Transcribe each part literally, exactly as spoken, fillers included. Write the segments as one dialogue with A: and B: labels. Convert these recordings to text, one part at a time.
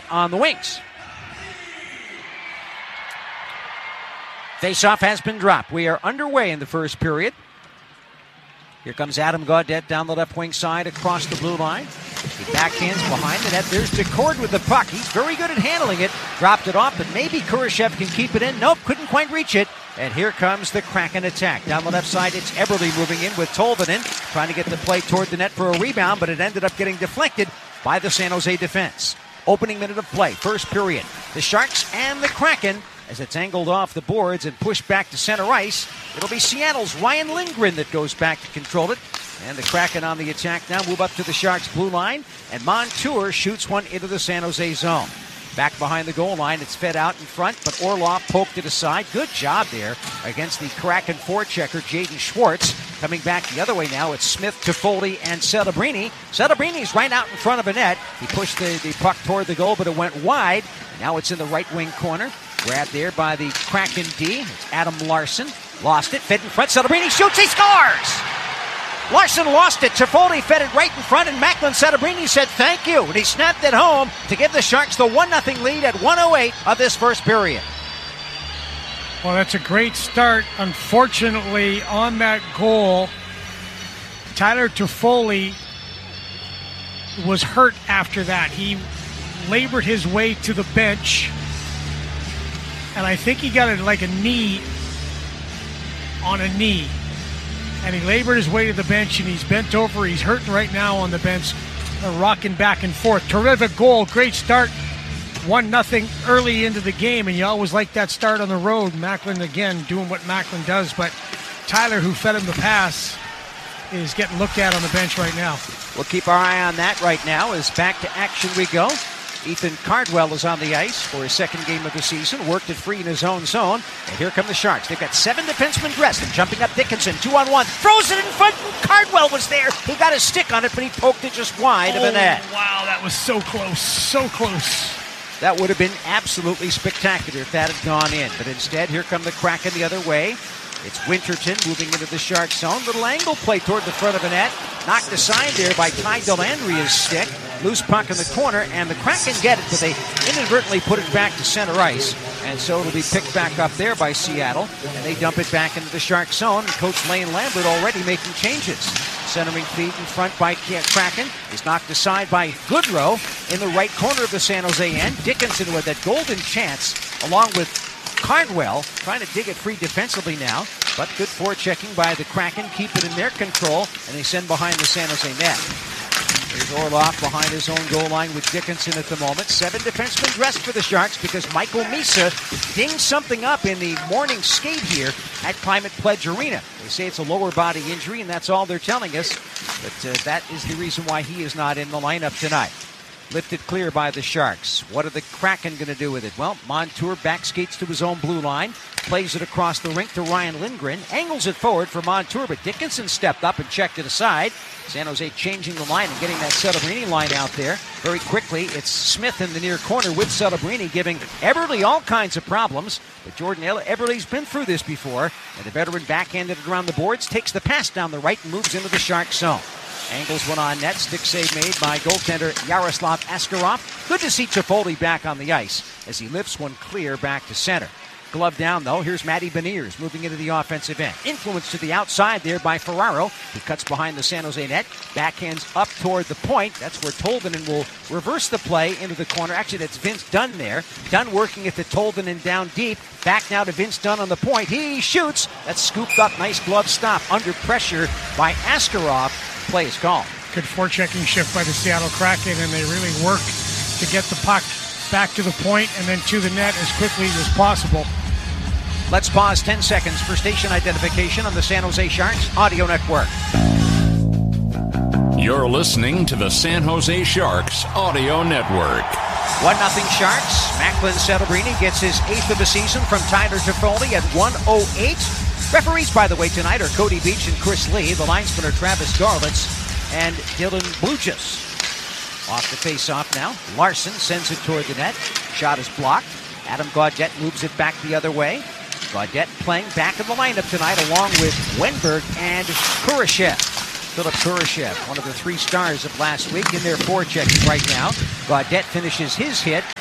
A: on the wings. Face-off has been dropped. We are underway in the first period. Here comes Adam Gaudette down the left wing side across the blue line. He backhands behind the net. There's DeCord with the puck. He's very good at handling it. Dropped it off, but maybe Kurashev can keep it in. Nope, couldn't quite reach it. And here comes the Kraken attack. Down the left side, it's Eberle moving in with Tolvanen, trying to get the play toward the net for a rebound, but it ended up getting deflected by the San Jose defense. Opening minute of play, first period. The Sharks and the Kraken, as it's angled off the boards and pushed back to center ice. It'll be Seattle's Ryan Lindgren that goes back to control it. And the Kraken on the attack now move up to the Sharks' blue line. And Montour shoots one into the San Jose zone. Back behind the goal line, it's fed out in front, but Orlov poked it aside. Good job there against the Kraken forechecker, Jaden Schwartz. Coming back the other way now, it's Smith, Toffoli, and Celebrini. Celebrini's right out in front of a net. He pushed the, the puck toward the goal, but it went wide. Now it's in the right wing corner. Grabbed there by the Kraken D. It's Adam Larson. Lost it, fed in front. Celebrini shoots, he scores! Larson lost it. Toffoli fed it right in front, and Macklin Celebrini said thank you. And he snapped it home to give the Sharks the one nothing lead at one oh eight of this first period.
B: Well, that's a great start. Unfortunately, on that goal, Tyler Toffoli was hurt after that. He labored his way to the bench, and I think he got it like a knee on a knee. And he labored his way to the bench, and he's bent over. He's hurting right now on the bench, uh, rocking back and forth. Terrific goal, great start. one nothing early into the game, and you always like that start on the road. Macklin, again, doing what Macklin does, but Tyler, who fed him the pass, is getting looked at on the bench right now.
A: We'll keep our eye on that right now as back to action we go. Ethan Cardwell is on the ice for his second game of the season. Worked it free in his own zone. And here come the Sharks. They've got seven defensemen dressed and jumping up Dickinson. Two on one. Throws it in front. Cardwell was there. He got a stick on it, but he poked it just wide
B: oh,
A: of the net.
B: Wow, that was so close. So close.
A: That would have been absolutely spectacular if that had gone in. But instead, here come the Kraken the other way. It's Winterton moving into the Sharks zone. Little angle play toward the front of the net. Knocked aside there by Ty Dellandria's stick. Loose puck in the corner, and the Kraken get it, but they inadvertently put it back to center ice. And so it'll be picked back up there by Seattle. And they dump it back into the Sharks zone. And Coach Lane Lambert already making changes. Centering feed in front by Kraken is knocked aside by Goodrow in the right corner of the San Jose end. Dickinson with that golden chance, along with Cardwell, trying to dig it free defensively now, but good forechecking by the Kraken, keep it in their control, and they send behind the San Jose net. There's Orlov behind his own goal line with Dickinson at the moment. Seven defensemen dressed for the Sharks because Michael Misa dinged something up in the morning skate here at Climate Pledge Arena. They say it's a lower body injury, and that's all they're telling us, but uh, that is the reason why he is not in the lineup tonight. Lifted clear by the Sharks. What are the Kraken going to do with it? Well, Montour back skates to his own blue line, plays it across the rink to Ryan Lindgren, angles it forward for Montour, but Dickinson stepped up and checked it aside. San Jose changing the line and getting that Celebrini line out there. Very quickly, it's Smith in the near corner with Celebrini, giving Eberle all kinds of problems. But Jordan Eberle's been through this before, and the veteran backhanded it around the boards, takes the pass down the right and moves into the Sharks zone. Angles one on net. Stick save made by goaltender Yaroslav Askarov. Good to see Toffoli back on the ice as he lifts one clear back to center. Glove down, though. Here's Matty Beniers moving into the offensive end. Influence to the outside there by Ferraro. He cuts behind the San Jose net. Backhands up toward the point. That's where Tolvanen will reverse the play into the corner. Actually, that's Vince Dunn there. Dunn working at the Tolvanen down deep. Back now to Vince Dunn on the point. He shoots. That's scooped up. Nice glove stop. Under pressure by Askarov. Play is called.
B: Good forechecking shift by the Seattle Kraken, and they really work to get the puck back to the point and then to the net as quickly as possible.
A: Let's pause ten seconds for station identification on the San Jose Sharks Audio Network.
C: You're listening to the San Jose Sharks Audio Network.
A: one nothing Sharks. Macklin Celebrini gets his eighth of the season from Tyler Toffoli at one oh eight. Referees, by the way, tonight are Cody Beach and Chris Lee. The linesmen are Travis Garlitz and Dylan Bluchus. Off the face-off now. Larson sends it toward the net. Shot is blocked. Adam Gaudette moves it back the other way. Gaudette playing back in the lineup tonight along with Wenberg and Kurashev. Philip Kurashev, one of the three stars of last week, in their forechecking right now. Gaudette finishes his hit.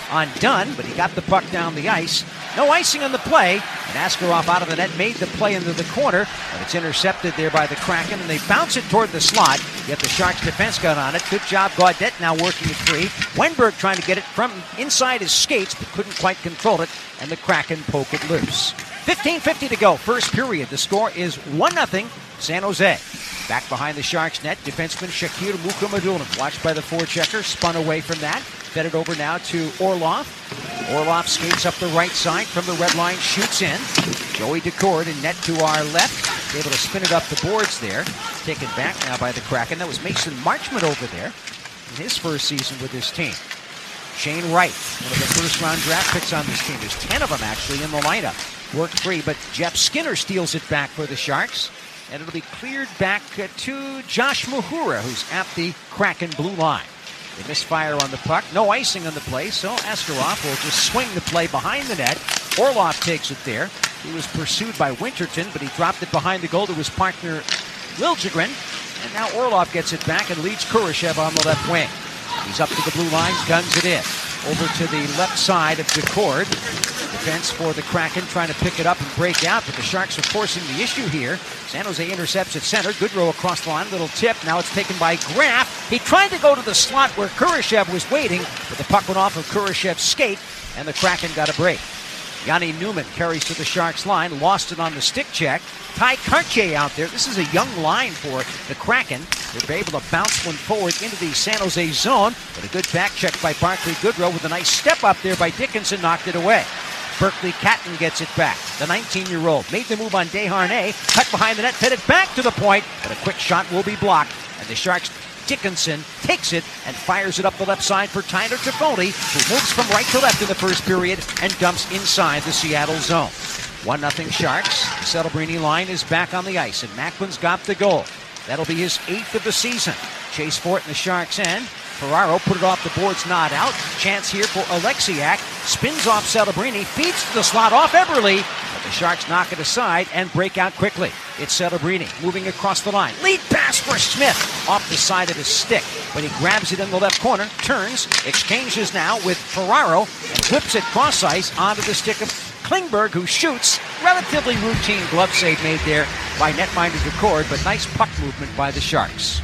A: undone, but he got the puck down the ice. No icing on the play, and Askarov out of the net made the play into the corner, but it's intercepted there by the Kraken, and they bounce it toward the slot, yet the Sharks defense got on it. Good job, Gaudette now working it free. Wenberg trying to get it from inside his skates, but couldn't quite control it, and the Kraken poke it loose. fifteen fifty to go, first period. The score is one nothing San Jose. Back behind the Sharks net, defenseman Shakir Mukhamadullin, watched by the forechecker, spun away from that, fed it over now to Orlov. Orlov skates up the right side from the red line, shoots in. Joey Decord in net to our left, able to spin it up the boards there. Taken back now by the Kraken. That was Mason Marchment over there in his first season with his team. Shane Wright, one of the first-round draft picks on this team. There's ten of them actually in the lineup. Worked free, but Jeff Skinner steals it back for the Sharks. And it'll be cleared back uh, to Josh Mahura, who's at the Kraken blue line. They misfire on the puck. No icing on the play, so Askarov will just swing the play behind the net. Orlov takes it there. He was pursued by Winterton, but he dropped it behind the goal to his partner, Liljegren. And now Orlov gets it back and leads Kurashev on the left wing. He's up to the blue lines, guns it in. Over to the left side of Decord. Defense for the Kraken trying to pick it up and break out, but the Sharks are forcing the issue here. San Jose intercepts at center. Goodrow across the line, little tip. Now it's taken by Graff. He tried to go to the slot where Kurashev was waiting, but the puck went off of Kurashev's skate, and the Kraken got a break. Yanni Newman carries to the Sharks line, lost it on the stick check. Ty Cartier out there. This is a young line for the Kraken. They're able to bounce one forward into the San Jose zone, but a good back check by Barclay Goodrow with a nice step up there by Dickinson, knocked it away. Berkeley Catton gets it back. The nineteen-year-old made the move on Desharnais, cut behind the net, fed it back to the point, but a quick shot will be blocked, and the Sharks' Dickinson takes it and fires it up the left side for Tyler Toffoli, who moves from right to left in the first period and dumps inside the Seattle zone. one nothing Sharks. The Celebrini line is back on the ice, and Macklin's got the goal. That'll be his eighth of the season. Chase Fort in the Sharks' end. Ferraro put it off the boards, not out. Chance here for Alexiak. Spins off Celebrini, feeds to the slot off Eberle, but the Sharks knock it aside and break out quickly. It's Celebrini moving across the line. Lead pass for Smith off the side of his stick, but he grabs it in the left corner, turns, exchanges now with Ferraro, and whips it cross ice onto the stick of Klingberg, who shoots. Relatively routine glove save made there by netminder Decord, but nice puck movement by the Sharks.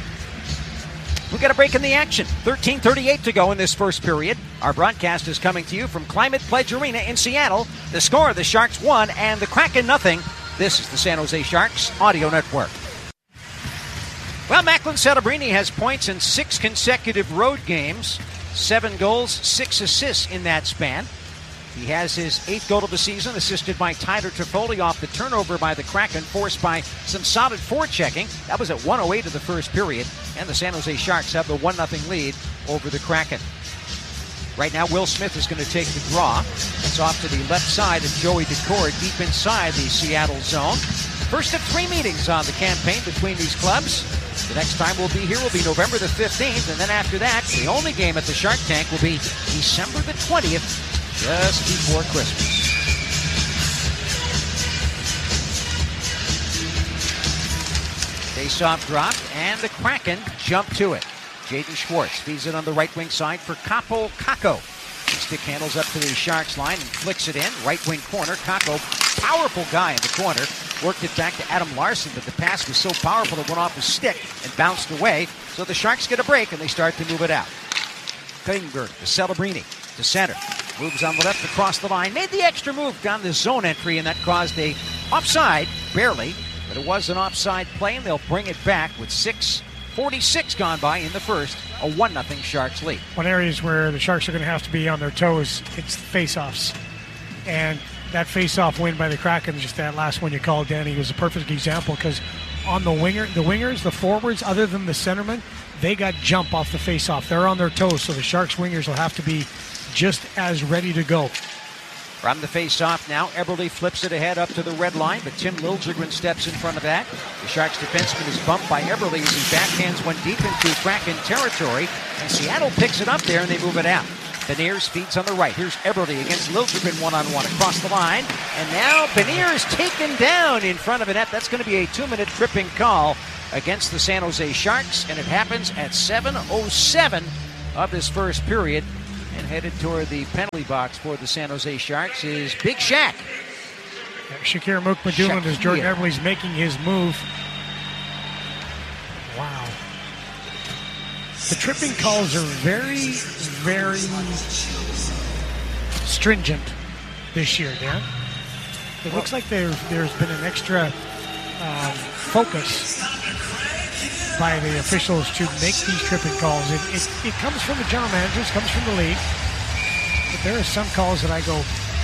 A: We got a break in the action. thirteen thirty-eight to go in this first period. Our broadcast is coming to you from Climate Pledge Arena in Seattle. The score, the Sharks one and the Kraken nothing. This is the San Jose Sharks Audio Network. Well, Macklin Celebrini has points in six consecutive road games. Seven goals, six assists in that span. He has his eighth goal of the season, assisted by Tyler Toffoli off the turnover by the Kraken, forced by some solid forechecking. That was at one oh eight of the first period, and the San Jose Sharks have the one nothing lead over the Kraken. Right now, Will Smith is going to take the draw. It's off to the left side of Joey Decord, deep inside the Seattle zone. First of three meetings on the campaign between these clubs. The next time we'll be here will be November the fifteenth, and then after that, the only game at the Shark Tank will be December the twentieth, just before Christmas. Face-off dropped, and the Kraken jump to it. Jaden Schwartz feeds it on the right wing side for Capo Kakko. The stick handles up to the Sharks line and flicks it in. Right wing corner. Kakko, powerful guy in the corner. Worked it back to Adam Larson, but the pass was so powerful it went off his stick and bounced away. So the Sharks get a break and they start to move it out. Klingberg to Celebrini to center. Moves on the left across the line. Made the extra move down the zone entry, and that caused a offside, barely. But it was an offside play, and they'll bring it back with six forty-six gone by in the first. A one nothing Sharks lead.
B: One areas where the Sharks are going to have to be on their toes, it's face-offs. And that face-off win by the Kraken, just that last one you called, Danny, was a perfect example, because on the winger, the wingers, the forwards, other than the centerman, they got jump off the face-off. They're on their toes, so the Sharks wingers will have to be just as ready to go.
A: From the face-off now, Eberle flips it ahead up to the red line, but Tim Liljegren steps in front of that. The Sharks defenseman is bumped by Eberle as he backhands one deep into Kraken territory, and Seattle picks it up there and they move it out. Beniers feeds on the right. Here's Eberle against Liljegren one-on-one across the line, and now Beniers taken down in front of the net. That's going to be a two-minute tripping call against the San Jose Sharks, and it happens at seven oh seven of this first period. And headed toward the penalty box for the San Jose Sharks is Big Shaq.
B: Yeah, Shakir Mook-Madulan as Jordan Eberle's making his move. Wow. The tripping calls are very, very stringent this year, Dan. It looks like there, there's been an extra um, focus by the officials to make these tripping calls. It, it, it comes from the general managers, comes from the league. But there are some calls that I go,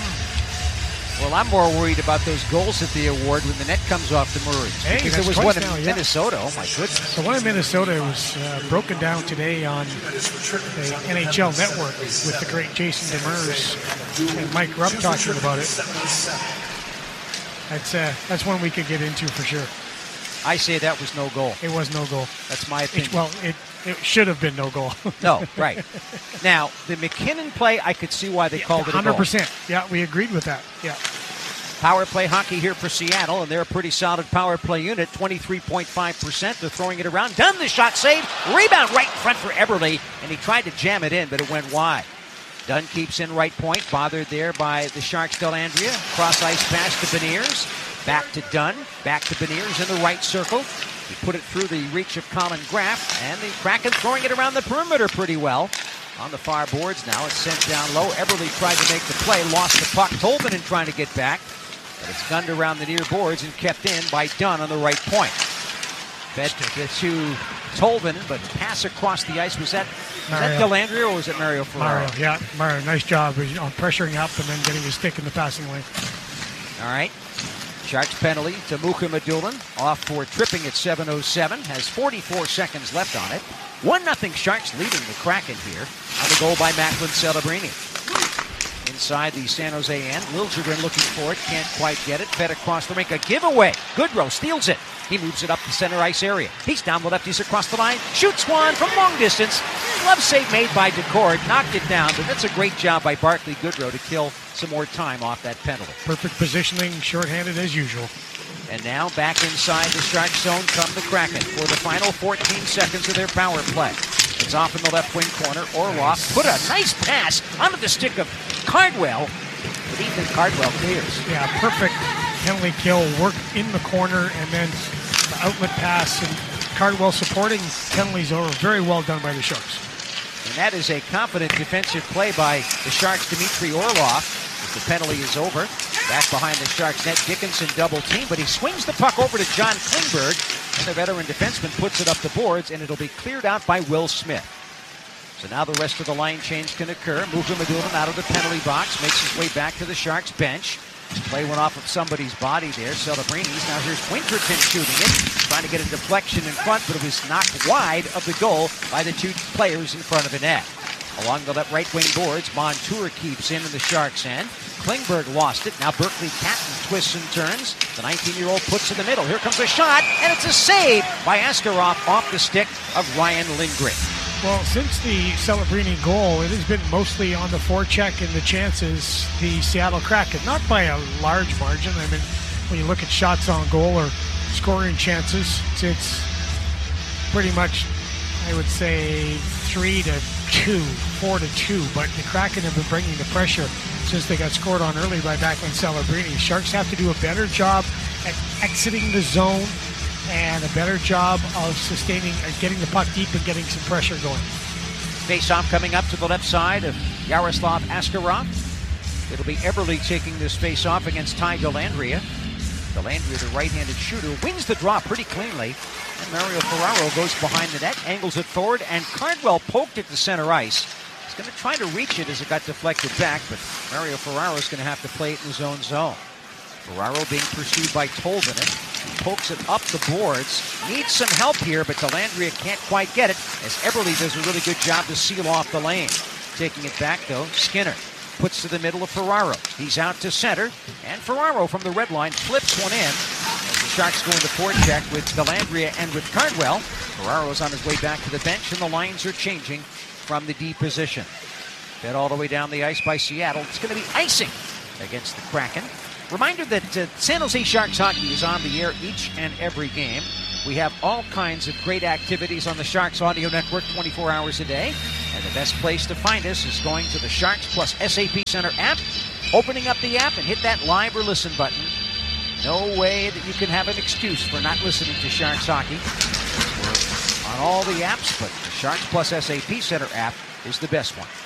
B: hmm.
A: Well, I'm more worried about those goals at the award when the net comes off the Murrays.
B: Hey,
A: because there was one in
B: now, yeah.
A: Minnesota. Oh, my goodness.
B: The one in Minnesota was uh, broken down today on the N H L Network with the great Jason Demers and Mike Rupp talking about it. That's, uh, that's one we could get into for sure.
A: I say that was no goal.
B: It was no goal.
A: That's my opinion.
B: It, well, it, it should have been no goal.
A: No, right. Now, the McKinnon play, I could see why they
B: yeah,
A: called it a goal.
B: one hundred percent. Yeah, we agreed with that. Yeah.
A: Power play hockey here for Seattle, and they're a pretty solid power play unit, twenty-three point five percent. They're throwing it around. Done the shot save. Rebound right in front for Eberle, and he tried to jam it in, but it went wide. Dunn keeps in right point, bothered there by the Sharks' Dellandrea. Cross ice pass to Beniers. Back to Dunn. Back to Beniers in the right circle. He put it through the reach of Colin Graff, and the Kraken throwing it around the perimeter pretty well. On the far boards now, it's sent down low. Eberle tried to make the play, lost the puck. Tolvanen trying to get back, but it's gunned around the near boards and kept in by Dunn on the right point. Fed to, to Tolvanen, but pass across the ice. Was that, was that Dellandrea or was it Mario Ferraro?
B: Mario, yeah. Mario, nice job on pressuring up and then getting his stick in the passing lane.
A: All right. Sharks penalty to Mook-Madulan. Off for tripping at seven oh seven. Has forty-four seconds left on it. one nothing Sharks leading the Kraken here on the goal by Macklin Celebrini. Inside the San Jose end. Liljegren looking for it. Can't quite get it. Fed across the rink. A giveaway. Goodrow steals it. He moves it up the center ice area. He's down the left. He's across the line. Shoots one from long distance. Glove save made by Decord. Knocked it down, but that's a great job by Barclay Goodrow to kill some more time off that penalty.
B: Perfect positioning, shorthanded as usual.
A: And now back inside the Sharks zone come the Kraken for the final fourteen seconds of their power play. It's off in the left wing corner. Orlov put a nice pass onto the stick of Cardwell, but Ethan Cardwell clears.
B: Yeah, perfect penalty kill, work in the corner, and then the outlet pass, and Cardwell supporting penalties are very well done by the Sharks.
A: And that is a confident defensive play by the Sharks' Dmitry Orlov. As the penalty is over, back behind the Sharks net, Dickinson double team, but he swings the puck over to John Klingberg, and the veteran defenseman puts it up the boards, and it'll be cleared out by Will Smith. So now the rest of the line change can occur. Mook-Madulan out of the penalty box, makes his way back to the Sharks bench. Play went off of somebody's body there. Celebrini's. Now here's Winterton shooting it. Trying to get a deflection in front, but it was knocked wide of the goal by the two players in front of the net. Along the left right wing boards, Montour keeps in in the Sharks' end. Klingberg lost it. Now Berkeley Catton twists and turns. The nineteen-year-old puts in the middle. Here comes a shot, and it's a save by Askarov off the stick of Ryan Lindgren.
B: Well, since the Celebrini goal, it has been mostly on the forecheck and the chances, the Seattle Kraken. Not by a large margin. I mean, when you look at shots on goal or scoring chances, it's pretty much, I would say, three to two, four to two. But the Kraken have been bringing the pressure since they got scored on early by Macklin Celebrini. Sharks have to do a better job at exiting the zone and a better job of sustaining and getting the puck deep and getting some pressure going.
A: Face-off coming up to the left side of Yaroslav Askarov. It'll be Eberle taking this face-off against Ty Dellandrea. Dellandrea, the right-handed shooter, wins the draw pretty cleanly. And Mario Ferraro goes behind the net, angles it forward, and Cardwell poked it to center ice. He's going to try to reach it as it got deflected back, but Mario Ferraro is going to have to play it in his own zone. Ferraro being pursued by Tolvanen. He pokes it up the boards. Needs some help here, but Dellandrea can't quite get it as Eberle does a really good job to seal off the lane. Taking it back, though, Skinner puts to the middle of Ferraro. He's out to center, and Ferraro from the red line flips one in. As the Sharks go into forecheck with Dellandrea and with Cardwell. Ferraro's on his way back to the bench, and the lines are changing from the D position. Fed all the way down the ice by Seattle. It's going to be icing against the Kraken. Reminder that uh, San Jose Sharks hockey is on the air each and every game. We have all kinds of great activities on the Sharks Audio Network twenty-four hours a day. And the best place to find us is going to the Sharks Plus S A P Center app, opening up the app and hit that live or listen button. No way that you can have an excuse for not listening to Sharks hockey. We're on all the apps, but the Sharks Plus S A P Center app is the best one.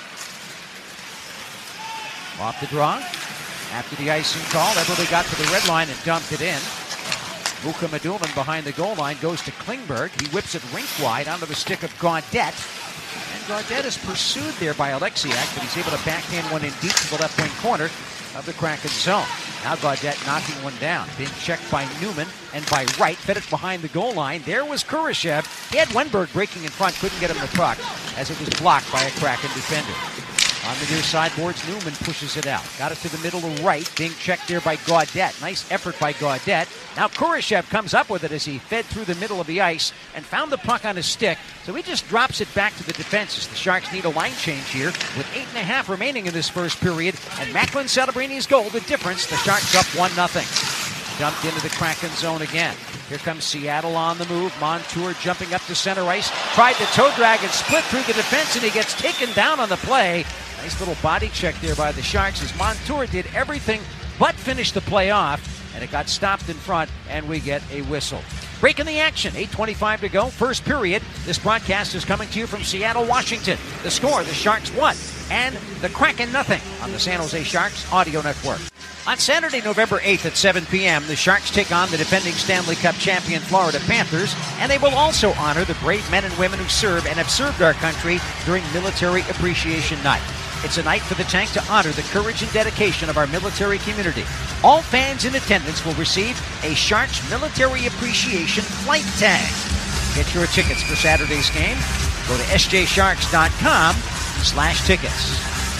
A: Off the draw. After the icing call, Eberle got to the red line and dumped it in. Muka Maduman behind the goal line goes to Klingberg. He whips it rink wide onto the stick of Gaudette. And Gaudette is pursued there by Alexiak, but he's able to backhand one in deep to the left wing corner of the Kraken zone. Now Gaudette knocking one down. Being checked by Newman and by Wright. Fed it behind the goal line. There was Kurashev. He had Wenberg breaking in front. Couldn't get him the puck as it was blocked by a Kraken defender. On the near side boards, Newman pushes it out. Got it to the middle of right. Being checked there by Gaudette. Nice effort by Gaudette. Now Kurashev comes up with it as he fed through the middle of the ice and found the puck on his stick. So he just drops it back to the defense as the Sharks need a line change here with eight and a half remaining in this first period. And Macklin Celebrini's goal, the difference. The Sharks up one nothing. Dumped into the Kraken zone again. Here comes Seattle on the move. Montour jumping up to center ice. Tried the toe drag and split through the defense, and he gets taken down on the play. Nice little body check there by the Sharks as Montour did everything but finish the play off, and it got stopped in front, and we get a whistle. Breaking the action, eight twenty-five to go, first period. This broadcast is coming to you from Seattle, Washington. The score, the Sharks one, and the Kraken nothing on the San Jose Sharks Audio Network. On Saturday, November eighth at seven p.m., the Sharks take on the defending Stanley Cup champion Florida Panthers, and they will also honor the brave men and women who serve and have served our country during Military Appreciation Night. It's a night for the tank to honor the courage and dedication of our military community. All fans in attendance will receive a Sharks Military Appreciation flight tag. Get your tickets for Saturday's game. Go to s j sharks dot com slash tickets.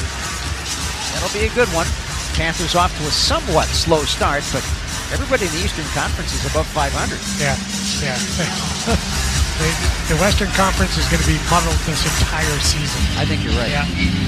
A: That'll be a good one. Panthers off to a somewhat slow start, but everybody in the Eastern Conference is above five hundred.
B: Yeah, yeah. the, the Western Conference is going to be muddled this entire season.
A: I think you're right.
B: Yeah.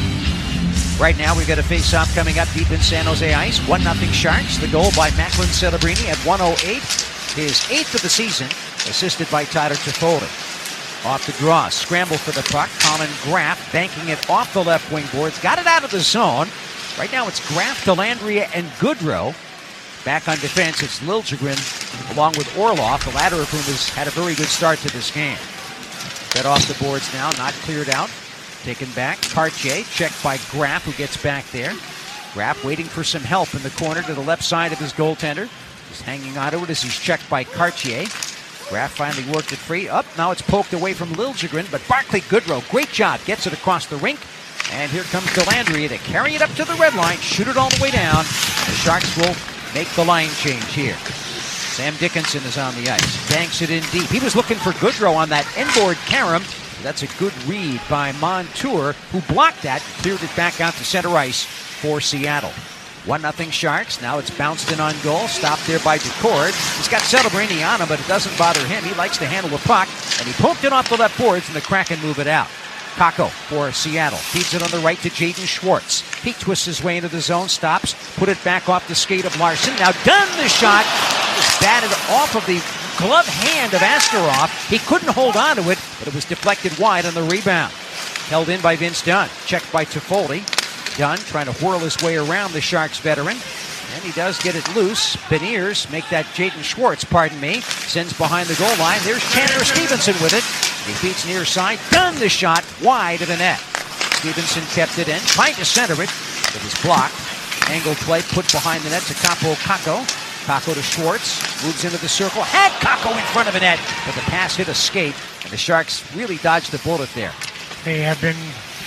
A: Right now, we've got a face-off coming up deep in San Jose ice. one nothing Sharks. The goal by Macklin Celebrini at one oh eight. His eighth of the season, assisted by Tyler Toffoli. Off the draw. Scramble for the puck. Colin Graff banking it off the left wing boards. Got it out of the zone. Right now, it's Graff, Delandria, and Goodrow. Back on defense, it's Liljegren along with Orlov, the latter of whom has had a very good start to this game. Fed off the boards now, not cleared out. Taken back. Cartier, checked by Graff, who gets back there. Graff waiting for some help in the corner to the left side of his goaltender. He's hanging onto it as he's checked by Cartier. Graff finally worked it free. Up, now it's poked away from Liljegren, but Barclay Goodrow, great job, gets it across the rink. And here comes Delandria to carry it up to the red line, shoot it all the way down. The Sharks will make the line change here. Sam Dickinson is on the ice, banks it in deep. He was looking for Goodrow on that inboard carom. That's a good read by Montour, who blocked that, cleared it back out to center ice for Seattle. one nothing Sharks. Now it's bounced in on goal. Stopped there by Decord. He's got Celebrini on him, but it doesn't bother him. He likes to handle the puck, and he poked it off the left boards, and the Kraken move it out. Kakko for Seattle. Feeds it on the right to Jaden Schwartz. He twists his way into the zone, stops, put it back off the skate of Larson. Now done the shot. It's batted off of the glove hand of Askarov. He couldn't hold on to it, but it was deflected wide on the rebound. Held in by Vince Dunn. Checked by Toffoli. Dunn trying to whirl his way around the Sharks veteran. And he does get it loose. Beniers make that Jaden Schwartz, pardon me. Sends behind the goal line. There's Chandler Stevenson with it. He feeds near side. Done the shot wide of the net. Stevenson kept it in. Tried to center it. It was blocked. Angle play put behind the net to Capo Kakko. Kakko to Schwartz. Moves into the circle. Had Kakko in front of the net. But the pass hit a skate. And the Sharks really dodged the bullet there.
B: They have been,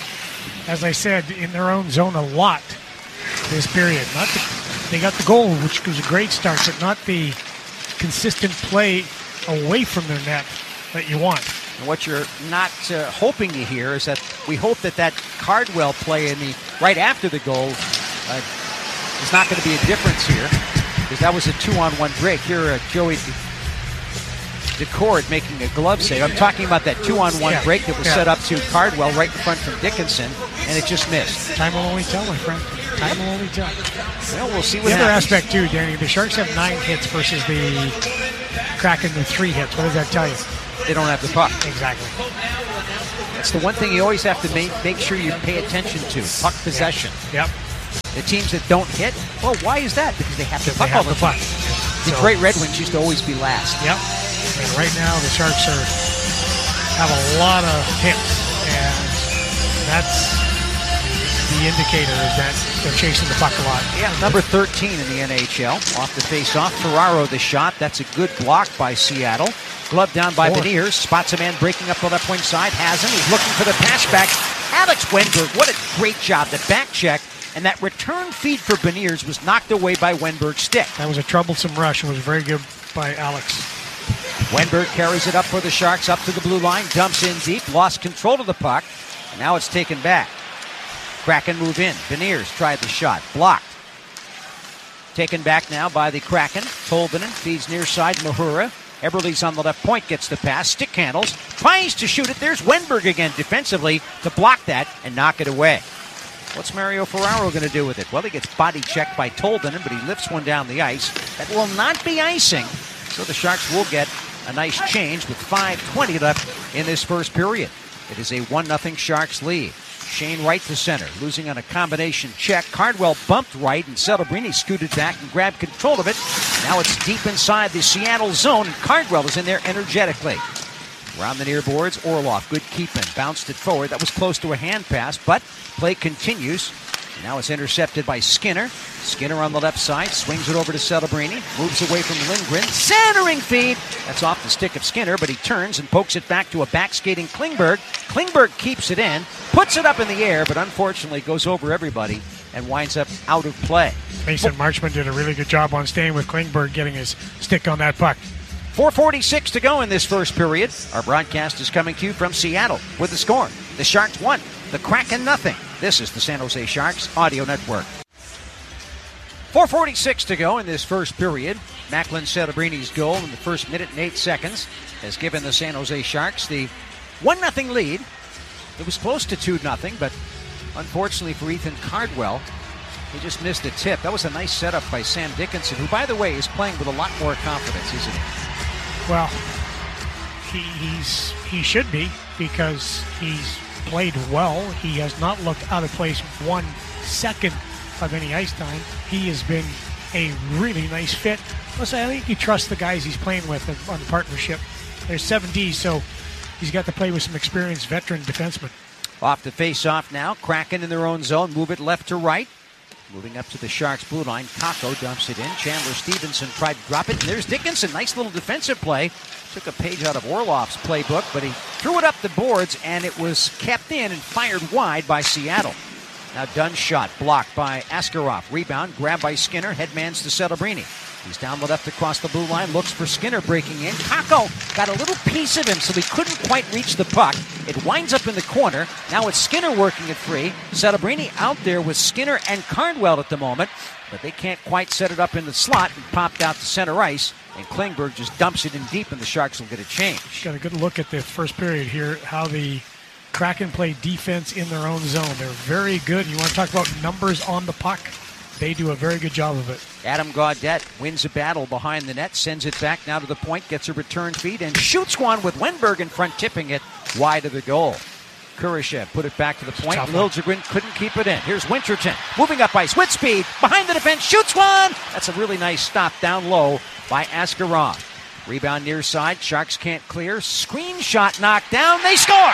B: as I said, in their own zone a lot this period. Not the, they got the goal, which was a great start, but not the consistent play away from their net that you want.
A: And what you're not uh, hoping to hear is that we hope that that Cardwell play in the right after the goal uh, is not going to be a difference here, because that was a two-on-one break. Here, uh, Joey Decord making a glove save. I'm talking about that two-on-one
B: yeah.
A: break that was
B: yeah.
A: set up to Cardwell right in front from Dickinson, and it just missed.
B: Time will only tell, my friend. Time will only tell.
A: Well, we'll see what
B: the other
A: happens.
B: aspect, too, Danny, the Sharks have nine hits versus the Kraken with three hits. What does that tell you?
A: They don't have the puck.
B: Exactly.
A: That's the one thing you always have to make, make sure you pay attention to, puck possession.
B: Yep.
A: The teams that don't hit, well, why is that? Because they have to puck
B: have
A: all the
B: the puck.
A: time. The
B: So-
A: great Red Wings used to always be last.
B: Yep. And right now the Sharks are have a lot of hits, and that's the indicator is that they're chasing the puck a lot.
A: Yeah, number thirteen in the N H L. Off the face-off, Ferraro the shot. That's a good block by Seattle. Glove down by
B: Four.
A: Beniers. Spots a man breaking up the left wing side. Has him. He's looking for the pass back. Alex Wenberg, what a great job. The back check. And that return feed for Beniers was knocked away by Wenberg's stick.
B: That was a troublesome rush. It was very good by Alex.
A: Wenberg carries it up for the Sharks, up to the blue line, dumps in deep, lost control of the puck. And now it's taken back. Kraken move in. Beniers tried the shot. Blocked. Taken back now by the Kraken. Tolvanen feeds near side Mahura. Eberle's on the left point, gets the pass. Stick handles. Tries to shoot it. There's Wenberg again defensively to block that and knock it away. What's Mario Ferraro going to do with it? Well, he gets body checked by Tolvanen, but he lifts one down the ice. That will not be icing. So the Sharks will get a nice change with five twenty left in this first period. It is a one nothing Sharks lead. Shane Wright to center, losing on a combination check. Cardwell bumped right, and Celebrini scooted back and grabbed control of it. Now it's deep inside the Seattle zone, and Cardwell is in there energetically. Around the near boards, Orlov, good keeping, bounced it forward. That was close to a hand pass, but play continues. And now it's intercepted by Skinner. Skinner on the left side, swings it over to Celebrini, moves away from Lindgren. Centering feed! That's off the stick of Skinner, but he turns and pokes it back to a back-skating Klingberg. Klingberg keeps it in, puts it up in the air, but unfortunately goes over everybody and winds up out of play.
B: Mason Marchman did a really good job on staying with Klingberg, getting his stick on that puck.
A: four forty-six to go in this first period. Our broadcast is coming to you from Seattle with the score. The Sharks won, the Kraken nothing. This is the San Jose Sharks Audio Network. four forty-six to go in this first period. Macklin Celebrini's goal in the first minute and eight seconds has given the San Jose Sharks the one nothing lead. It was close to two nothing, but unfortunately for Ethan Cardwell, he just missed a tip. That was a nice setup by Sam Dickinson, who, by the way, is playing with a lot more confidence, isn't he?
B: Well, he, he's he should be, because he's played well. He has not looked out of place one second of any ice time. He has been a really nice fit. Plus, I think you trust the guys he's playing with on the partnership. There's seven Ds, so he's got to play with some experienced veteran defensemen.
A: Off the face-off now. Kraken in their own zone. Move it left to right. Moving up to the Sharks' blue line. Kakko dumps it in. Chandler Stevenson tried to drop it. And there's Dickinson. Nice little defensive play. Took a page out of Orlov's playbook, but he threw it up the boards, and it was kept in and fired wide by Seattle. Now Dunn's shot blocked by Askarov. Rebound grabbed by Skinner. Headmans to Celebrini. He's down the left across the blue line. Looks for Skinner breaking in. Kakko got a little piece of him, so he couldn't quite reach the puck. It winds up in the corner. Now it's Skinner working it free. Celebrini out there with Skinner and Cardwell at the moment, but they can't quite set it up in the slot and popped out to center ice. And Klingberg just dumps it in deep, and the Sharks will get a change.
B: Got a good look at the first period here, how the Kraken play defense in their own zone. They're very good. You want to talk about numbers on the puck? They do a very good job of it.
A: Adam Gaudette wins a battle behind the net, sends it back now to the point, gets a return feed, and shoots one with Wenberg in front, tipping it wide of the goal. Kurashev put it back to the point. Liljegren couldn't keep it in. Here's Winterton moving up ice with speed. Behind the defense, shoots one! That's a really nice stop down low by Askarov. Rebound near side. Sharks can't clear. Screen shot knocked down. They score!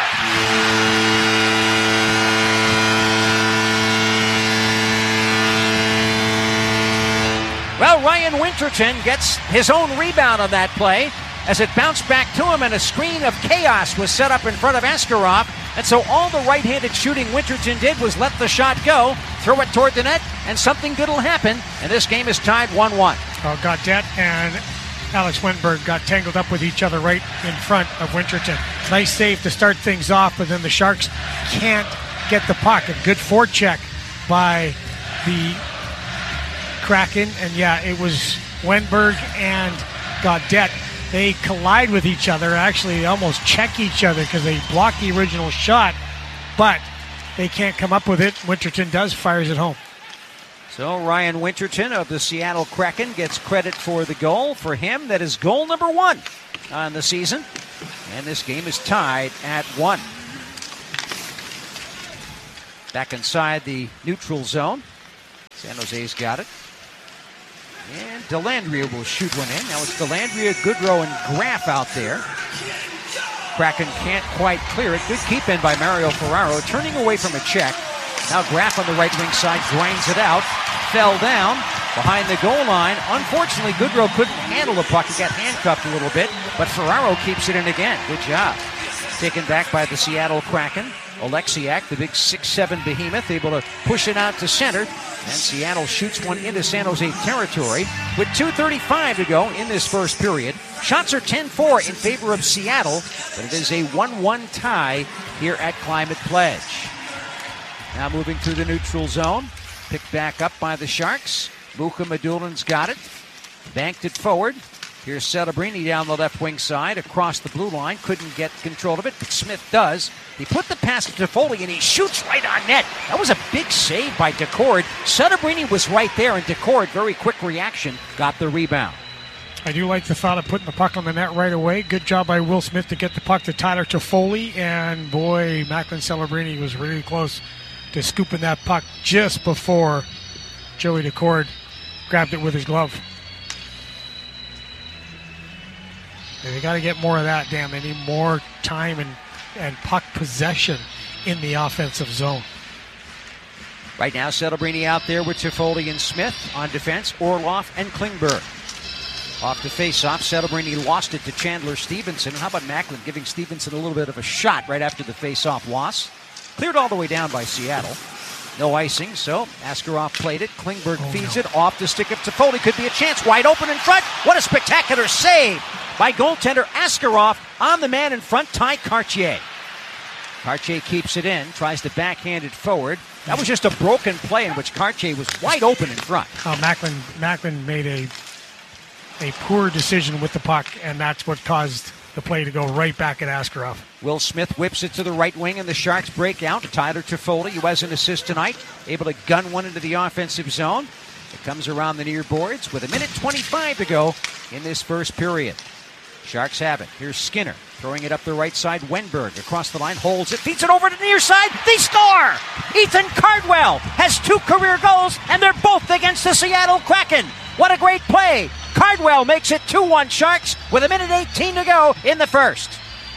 A: Well, Ryan Winterton gets his own rebound on that play as it bounced back to him, and a screen of chaos was set up in front of Askarov. And so all the right-handed shooting Winterton did was let the shot go, throw it toward the net, and something good will happen. And this game is tied one one.
B: Oh, Gaudette and Alex Wenberg got tangled up with each other right in front of Winterton. Nice save to start things off, but then the Sharks can't get the puck. A good forecheck by the Kraken, and yeah, it was Wenberg and Gaudette. They collide with each other. Actually, they almost check each other because they block the original shot, but they can't come up with it. Winterton does, fires it home.
A: So Ryan Winterton of the Seattle Kraken gets credit for the goal. For him, that is goal number one on the season. And this game is tied at one. Back inside the neutral zone. San Jose's got it. And Dellandrea will shoot one in. Now it's Dellandrea, Goodrow, and Graf out there. Kraken can't quite clear it. Good keep in by Mario Ferraro. Turning away from a check. Now Graf on the right wing side grinds it out. Fell down behind the goal line. Unfortunately, Goodrow couldn't handle the puck. He got handcuffed a little bit, but Ferraro keeps it in again. Good job. Taken back by the Seattle Kraken. Oleksiak, the big six seven behemoth, able to push it out to center. And Seattle shoots one into San Jose territory with two thirty-five to go in this first period. Shots are ten four in favor of Seattle, but it is a one one tie here at Climate Pledge. Now moving through the neutral zone. Picked back up by the Sharks. Muka Madulin's got it. Banked it forward. Here's Celebrini down the left wing side across the blue line. Couldn't get control of it, but Smith does. He put the pass to Foley, and he shoots right on net. That was a big save by Decord. Celebrini was right there, and Decord, very quick reaction, got the rebound.
B: I do like the thought of putting the puck on the net right away. Good job by Will Smith to get the puck to Tyler Toffoli, and boy, Macklin Celebrini was really close to scooping that puck just before Joey Decord grabbed it with his glove. They got to get more of that, Dan. They need more time and, and puck possession in the offensive zone.
A: Right now, Celebrini out there with Toffoli and Smith on defense, Orlov and Klingberg. Off the face-off, Celebrini lost it to Chandler Stevenson. And how about Macklin giving Stevenson a little bit of a shot right after the face-off loss? Cleared all the way down by Seattle. No icing, so Askarov played it. Klingberg oh, feeds no. it off the stick of Toffoli. Could be a chance. Wide open in front. What a spectacular save by goaltender Askarov on the man in front, Ty Cartier. Cartier keeps it in, tries to backhand it forward. That was just a broken play in which Cartier was wide open in front.
B: Oh, Macklin, Macklin made a a poor decision with the puck, and that's what caused the play to go right back at Askarov.
A: Will Smith whips it to the right wing, and the Sharks break out. Tyler Toffoli, who has an assist tonight, able to gun one into the offensive zone. It comes around the near boards with a minute twenty-five to go in this first period. Sharks have it. Here's Skinner throwing it up the right side. Wenberg across the line, holds it, feeds it over to the near side. They score! Ethan Cardwell has two career goals, and they're both against the Seattle Kraken. What a great play! Cardwell makes it two one Sharks with a minute eighteen to go in the first.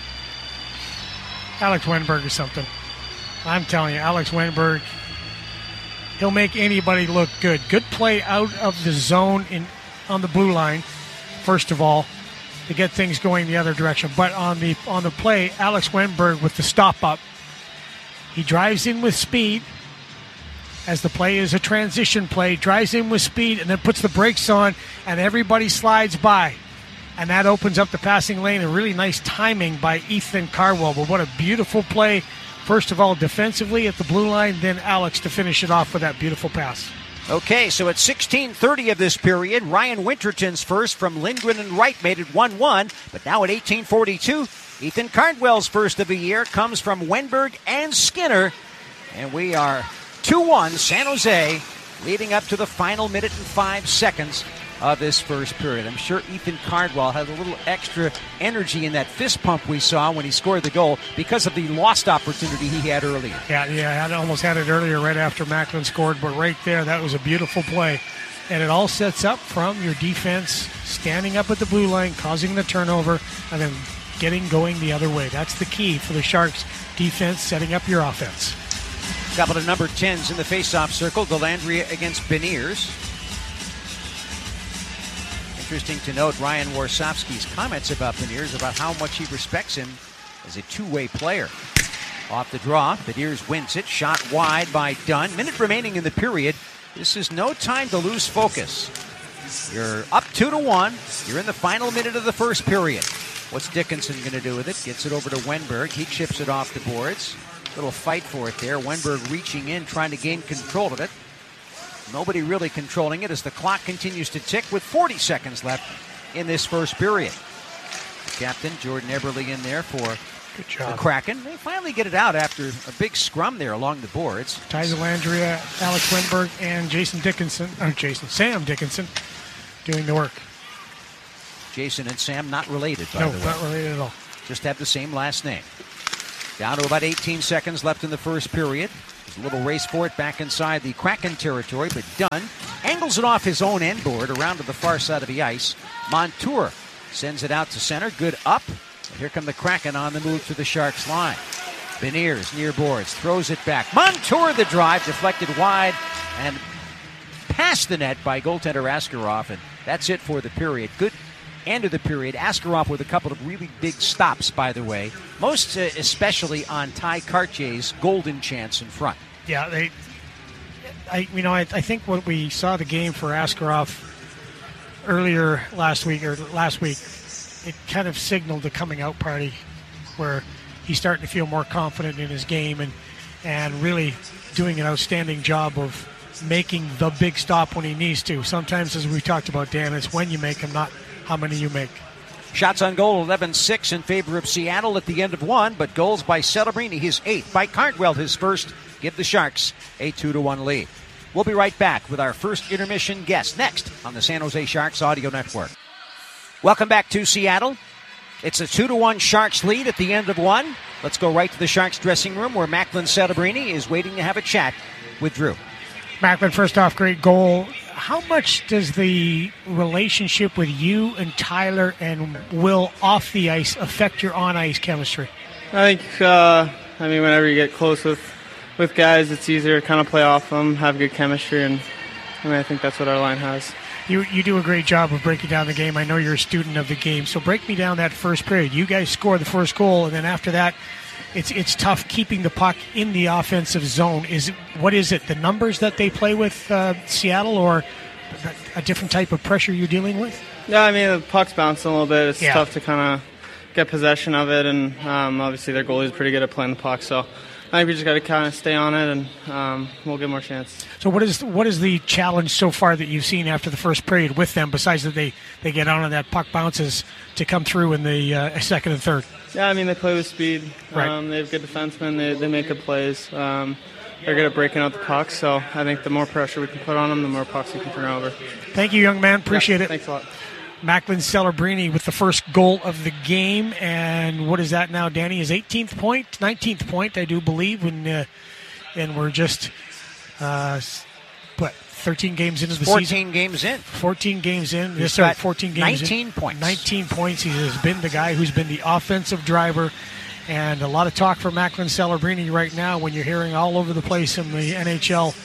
B: Alex Wenberg is something. I'm telling you, Alex Wenberg, he'll make anybody look good. Good play out of the zone in on the blue line, first of all, to get things going the other direction. But on the on the play, Alex Wenberg with the stop up, he drives in with speed, as the play is a transition play, drives in with speed and then puts the brakes on, and everybody slides by. And that opens up the passing lane. A really nice timing by Ethan Cardwell. But what a beautiful play. First of all, defensively at the blue line, then Alex to finish it off with that beautiful pass.
A: Okay, so at sixteen thirty of this period, Ryan Winterton's first from Lindgren and Wright made it one one. But now at eighteen forty-two, Ethan Cardwell's first of the year comes from Wenberg and Skinner. And we are two one San Jose, leading up to the final minute and five seconds of this first period. I'm sure Ethan Cardwell had a little extra energy in that fist pump we saw when he scored the goal because of the lost opportunity he had earlier.
B: Yeah, yeah, I almost had it earlier right after Macklin scored, but right there, that was a beautiful play. And it all sets up from your defense standing up at the blue line, causing the turnover, and then getting going the other way. That's the key for the Sharks defense, setting up your offense.
A: Couple of number tens in the face-off circle. Dellandrea against Beniers. Interesting to note Ryan Warsofsky's comments about Beniers, about how much he respects him as a two-way player. Off the draw, Beniers wins it. Shot wide by Dunn. Minute remaining in the period. This is no time to lose focus. You're up two to one. You're in the final minute of the first period. What's Dickinson going to do with it? Gets it over to Wenberg. He chips it off the boards. Little fight for it there. Wenberg reaching in, trying to gain control of it. Nobody really controlling it as the clock continues to tick with forty seconds left in this first period. The captain, Jordan Eberle, in there for
B: Good job.
A: the Kraken. They finally get it out after a big scrum there along the boards.
B: Ty Dellandrea, Alex Wenberg, and Jason Dickinson, or Jason, Sam Dickinson doing the work.
A: Jason and Sam not related, by
B: no,
A: the way.
B: No, not related at all.
A: Just have the same last name. Down to about eighteen seconds left in the first period. A little race for it back inside the Kraken territory, but Dunn angles it off his own end board around to the far side of the ice. Montour sends it out to center. Good up. And here come the Kraken on the move to the Sharks line. Beniers near boards, throws it back. Montour the drive, deflected wide and past the net by goaltender Askarov, and that's it for the period. Good end of the period. Askarov with a couple of really big stops, by the way, most uh, especially on Ty Cartier's golden chance in front.
B: Yeah, they. I you know I, I think when we saw the game for Askarov earlier last week or last week, it kind of signaled the coming out party where he's starting to feel more confident in his game and and really doing an outstanding job of making the big stop when he needs to. Sometimes, as we talked about, Dan, it's when you make them, not how many you make.
A: Shots on goal, eleven six in favor of Seattle at the end of one, but goals by Celebrini, his eighth, by Cardwell, his first, give the Sharks a two to one lead. We'll be right back with our first intermission guest next on the San Jose Sharks Audio Network. Welcome back to Seattle. It's a two to one Sharks lead at the end of one. Let's go right to the Sharks dressing room where Macklin Celebrini is waiting to have a chat with Drew.
B: Macklin, first off, great goal. How much does the relationship with you and Tyler and Will off the ice affect your on-ice chemistry?
D: I think, uh, I mean, whenever you get close with, with guys, it's easier to kind of play off them, have good chemistry, and I mean, I think that's what our line has.
B: You you do a great job of breaking down the game. I know you're a student of the game, so break me down that first period. You guys score the first goal, and then after that, it's it's tough keeping the puck in the offensive zone. Is it, what is it, the numbers that they play with uh, Seattle, or a different type of pressure you're dealing with?
D: Yeah, I mean, the puck's bouncing a little bit. It's
B: yeah.
D: tough to kind of get possession of it, and um, obviously their goalie is pretty good at playing the puck, so I think we just got to kind of stay on it, and um, we'll get more chance.
B: So what is what is the challenge so far that you've seen after the first period with them, besides that they, they get on and that puck bounces to come through in the uh, second and third?
D: Yeah, I mean, they play with speed.
B: Right.
D: Um, they have good defensemen. They, they make good plays. Um, they're good at breaking out the pucks, so I think the more pressure we can put on them, the more pucks we can turn over.
B: Thank you, young man. Appreciate
D: yeah,
B: it.
D: Thanks a lot.
B: Macklin Celebrini with the first goal of the game, and what is that now, Danny? His eighteenth point, nineteenth point, I do believe, when, uh, and we're just, uh, what, thirteen games into the
A: fourteen
B: season?
A: fourteen games in.
B: fourteen games in.
A: He's
B: Yes, sir,
A: got
B: fourteen games
A: nineteen
B: in.
A: points.
B: nineteen points. He has been the guy who's been the offensive driver, and a lot of talk for Macklin Celebrini right now when you're hearing all over the place in the N H L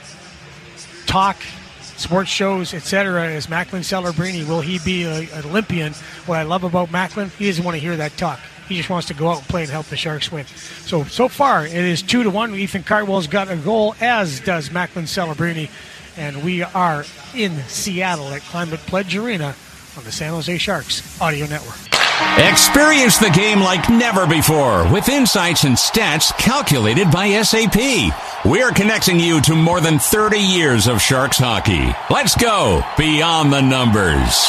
B: talk, sports shows, et cetera, is Macklin Celebrini. Will he be a, an Olympian? What I love about Macklin, he doesn't want to hear that talk. He just wants to go out and play and help the Sharks win. So, so far, it is two to one. Ethan Cardwell's got a goal, as does Macklin Celebrini. And we are in Seattle at Climate Pledge Arena on the San Jose Sharks Audio Network.
C: Experience the game like never before with insights and stats calculated by S A P. We're connecting you to more than thirty years of Sharks hockey. Let's go beyond the numbers.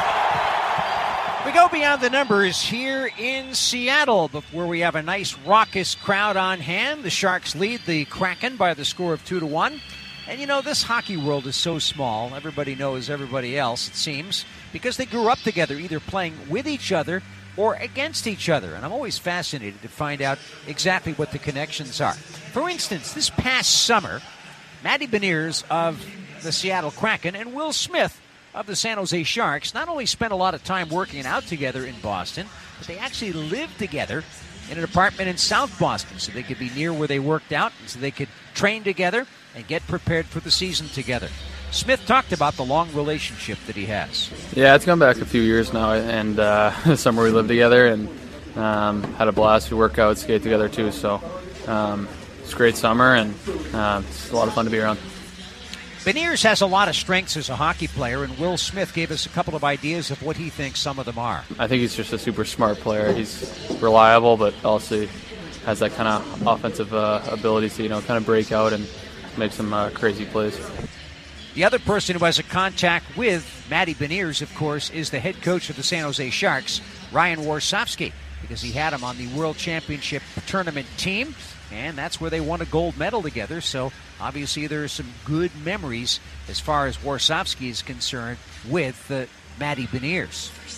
A: We go beyond the numbers here in Seattle, where we have a nice raucous crowd on hand. The Sharks lead the Kraken by the score of two to one. And you know, this hockey world is so small. Everybody knows everybody else, it seems, because they grew up together, either playing with each other or against each other. And I'm always fascinated to find out exactly what the connections are. For instance, this past summer, Matty Beniers of the Seattle Kraken and Will Smith of the San Jose Sharks not only spent a lot of time working out together in Boston, but they actually lived together in an apartment in South Boston so they could be near where they worked out and so they could train together and get prepared for the season together. Smith talked about the long relationship that he has.
E: Yeah, it's gone back a few years now, and uh, the summer we lived together and um, had a blast. We work out, skate together too, so um, it's a great summer, and uh, it's a lot of fun to be around.
A: Beniers has a lot of strengths as a hockey player, and Will Smith gave us a couple of ideas of what he thinks some of them are.
E: I think he's just a super smart player. He's reliable, but also has that kind of offensive uh, ability to, you know, kind of break out and make some uh, crazy plays.
A: The other person who has a contact with Matty Beniers, of course, is the head coach of the San Jose Sharks, Ryan Warsofsky, because he had him on the World Championship tournament team, and that's where they won a gold medal together. So obviously there are some good memories as far as Warsofsky is concerned with uh, Matty Beniers.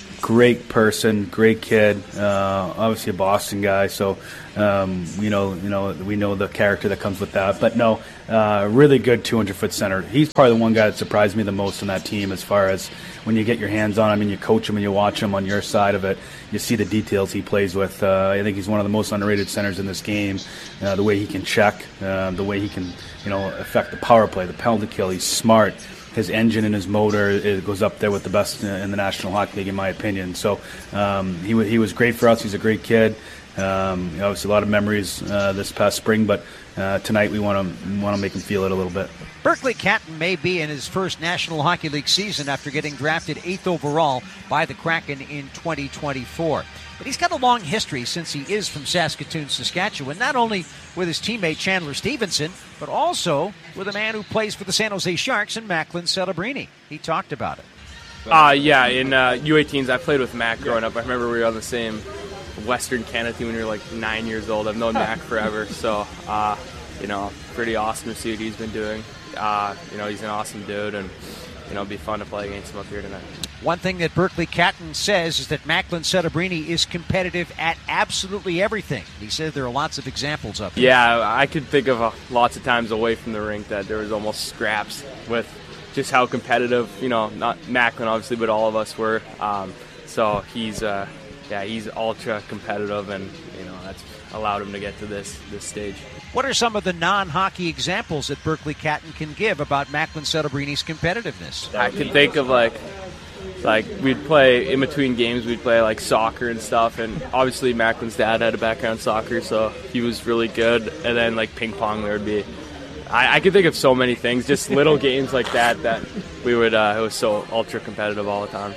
F: great person, great kid, uh, obviously a Boston guy, so um, you know, you know, we know the character that comes with that. But no, uh, really good two hundred foot center. He's probably the one guy that surprised me the most on that team as far as when you get your hands on him and you coach him and you watch him on your side of it, you see the details he plays with. Uh, I think he's one of the most underrated centers in this game. Uh, the way he can check, uh, the way he can, you know, affect the power play, the penalty kill. He's smart. His engine and his motor, it goes up there with the best in the National Hockey League, in my opinion. So um, he, w- he was great for us. He's a great kid. Um, obviously, a lot of memories uh, this past spring, but uh, tonight we want to want to make him feel it a little bit.
A: Berkeley Catton may be in his first National Hockey League season after getting drafted eighth overall by the Kraken in twenty twenty-four. But he's got a long history since he is from Saskatoon, Saskatchewan, not only with his teammate Chandler Stevenson, but also with a man who plays for the San Jose Sharks and Macklin Celebrini. He talked about it.
G: Uh, yeah, in uh, U eighteens, I played with Mac growing up. I remember we were on the same Western Canada team when we were like nine years old. I've known Mac forever, so, uh, you know, pretty awesome to see what he's been doing. Uh, you know, he's an awesome dude, and, you know, it'll be fun to play against him up here tonight.
A: One thing that Berkeley Catton says is that Macklin Celebrini is competitive at absolutely everything. He said there are lots of examples of it.
G: Yeah, I could think of uh, lots of times away from the rink that there was almost scraps with just how competitive, you know, not Macklin obviously, but all of us were. Um, so he's, uh, yeah, he's ultra competitive, and, you know, that's allowed him to get to this this stage.
A: What are some of the non-hockey examples that Berkeley Catton can give about Macklin Celebrini's competitiveness?
G: I can think of, like, like we'd play in between games, we'd play like soccer and stuff, and obviously Macklin's dad had a background in soccer, so he was really good. And then like ping pong, there would be, I, I could think of so many things, just little games like that that we would, uh, it was so ultra competitive all the time.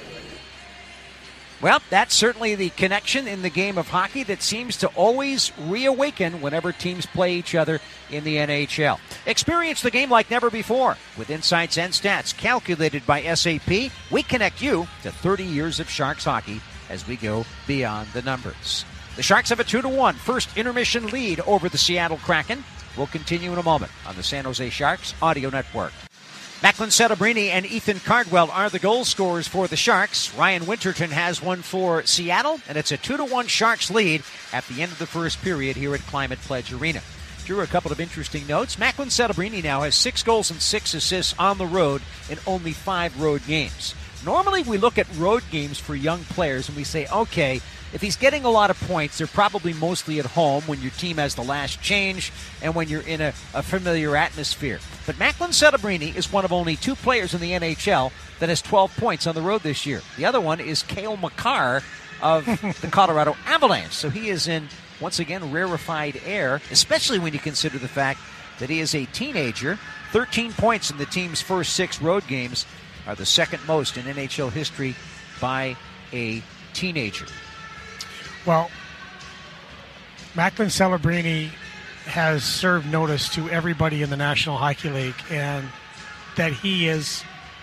A: Well, that's certainly the connection in the game of hockey that seems to always reawaken whenever teams play each other in the N H L. Experience the game like never before with insights and stats calculated by S A P. We connect you to thirty years of Sharks hockey as we go beyond the numbers. The Sharks have a two to one first intermission lead over the Seattle Kraken. We'll continue in a moment on the San Jose Sharks Audio Network. Macklin Celebrini and Ethan Cardwell are the goal scorers for the Sharks. Ryan Winterton has one for Seattle, and it's a two to one Sharks lead at the end of the first period here at Climate Pledge Arena. Drew, a couple of interesting notes. Macklin Celebrini now has six goals and six assists on the road in only five road games. Normally we look at road games for young players and we say, okay, if he's getting a lot of points, they're probably mostly at home when your team has the last change and when you're in a, a familiar atmosphere. But Macklin Celebrini is one of only two players in the N H L that has twelve points on the road this year. The other one is Cale Makar of the Colorado Avalanche. So he is in, once again, rarefied air, especially when you consider the fact that he is a teenager. thirteen points in the team's first six road games are the second most in N H L history by a teenager.
B: Well, Macklin Celebrini has served notice to everybody in the National Hockey League, and that he is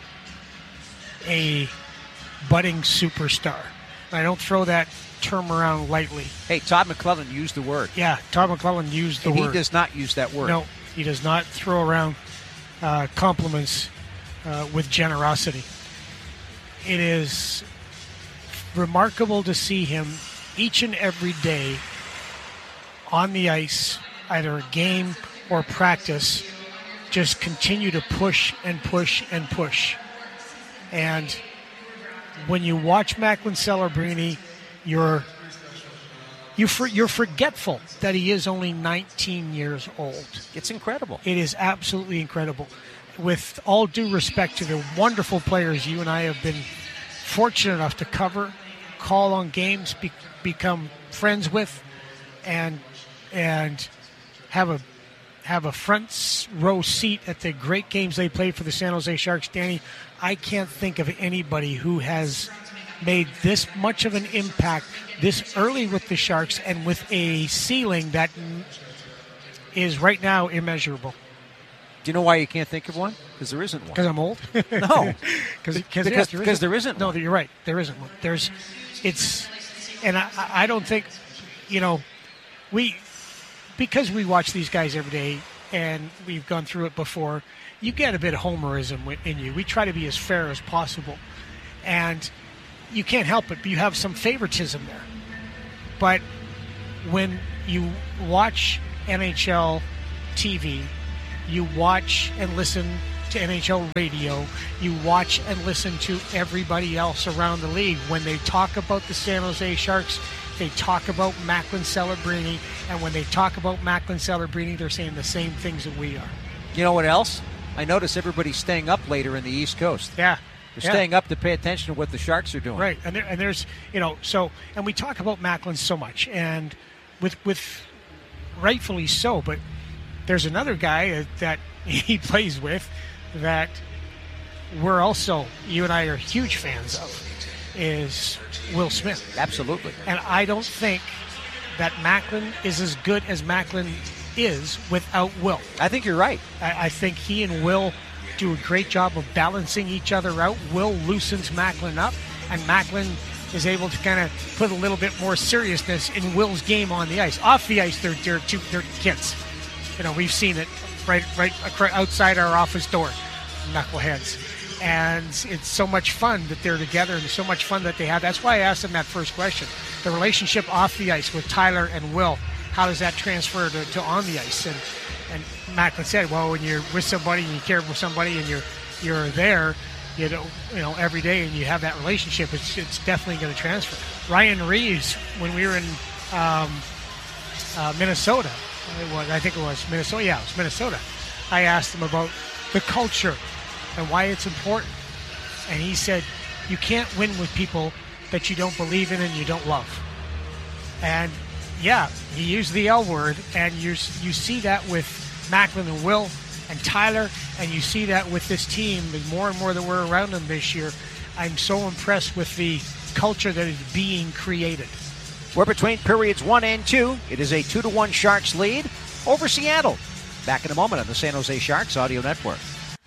B: a budding superstar. And I don't throw that term around lightly.
A: Hey, Todd McClellan used the word.
B: Yeah, Todd McClellan used the
A: and
B: word.
A: He does not use that word.
B: No, he does not throw around uh, compliments uh, with generosity. It is remarkable to see him each and every day on the ice, either a game or practice, just continue to push and push and push. And when you watch Macklin Celebrini, you're you for, you're forgetful that he is only nineteen years old.
A: It's incredible.
B: It is absolutely incredible. With all due respect to the wonderful players you and I have been fortunate enough to cover, call on games, be, become friends with, and and have a have a front row seat at the great games they played for the San Jose Sharks. Danny, I can't think of anybody who has made this much of an impact this early with the Sharks and with a ceiling that is right now immeasurable.
A: Do you know why you can't think of one? Because there isn't one.
B: Because I'm old?
A: No.
B: Cause,
A: because
B: yes,
A: there, because there isn't
B: no,
A: one.
B: No, you're right. There isn't one. There's, it's, and I, I don't think, you know, we, because we watch these guys every day and we've gone through it before, you get a bit of homerism in you. We try to be as fair as possible. And you can't help it, but you have some favoritism there. But when you watch N H L T V, you watch and listen to N H L radio, you watch and listen to everybody else around the league. When they talk about the San Jose Sharks, they talk about Macklin Celebrini, and when they talk about Macklin Celebrini, they're saying the same things that we are.
A: You know what else? I notice everybody's staying up later in the East Coast.
B: Yeah.
A: They're
B: yeah.
A: staying up to pay attention to what the Sharks are doing.
B: Right, and, there, and there's, you know, so, and we talk about Macklin so much, and with, with rightfully so, but there's another guy that he plays with that we're also, you and I are huge fans of, is Will Smith.
A: Absolutely.
B: And I don't think that Macklin is as good as Macklin is without Will.
A: I think you're right.
B: I, I think he and Will do a great job of balancing each other out. Will loosens Macklin up, and Macklin is able to kind of put a little bit more seriousness in Will's game on the ice. Off the ice, they're, they're, two, they're kids. You know, we've seen it right, right outside our office door, knuckleheads. And it's so much fun that they're together and so much fun that they have. That's why I asked them that first question. The relationship off the ice with Tyler and Will, how does that transfer to, to on the ice? And and Macklin said, well, when you're with somebody and you care for somebody and you're you're there, you know, you know, every day and you have that relationship, it's it's definitely going to transfer. Ryan Reeves, when we were in um, uh, Minnesota, it was, I think it was Minnesota, yeah, it was Minnesota, I asked him about the culture and why it's important. And he said, you can't win with people that you don't believe in and you don't love. And yeah, he used the L word, and you you see that with Macklin and Will and Tyler, and you see that with this team. And more and more that we're around them this year, I'm so impressed with the culture that is being created.
A: We're between periods one and two. It is a two to one Sharks lead over Seattle. Back in a moment on the San Jose Sharks Audio Network.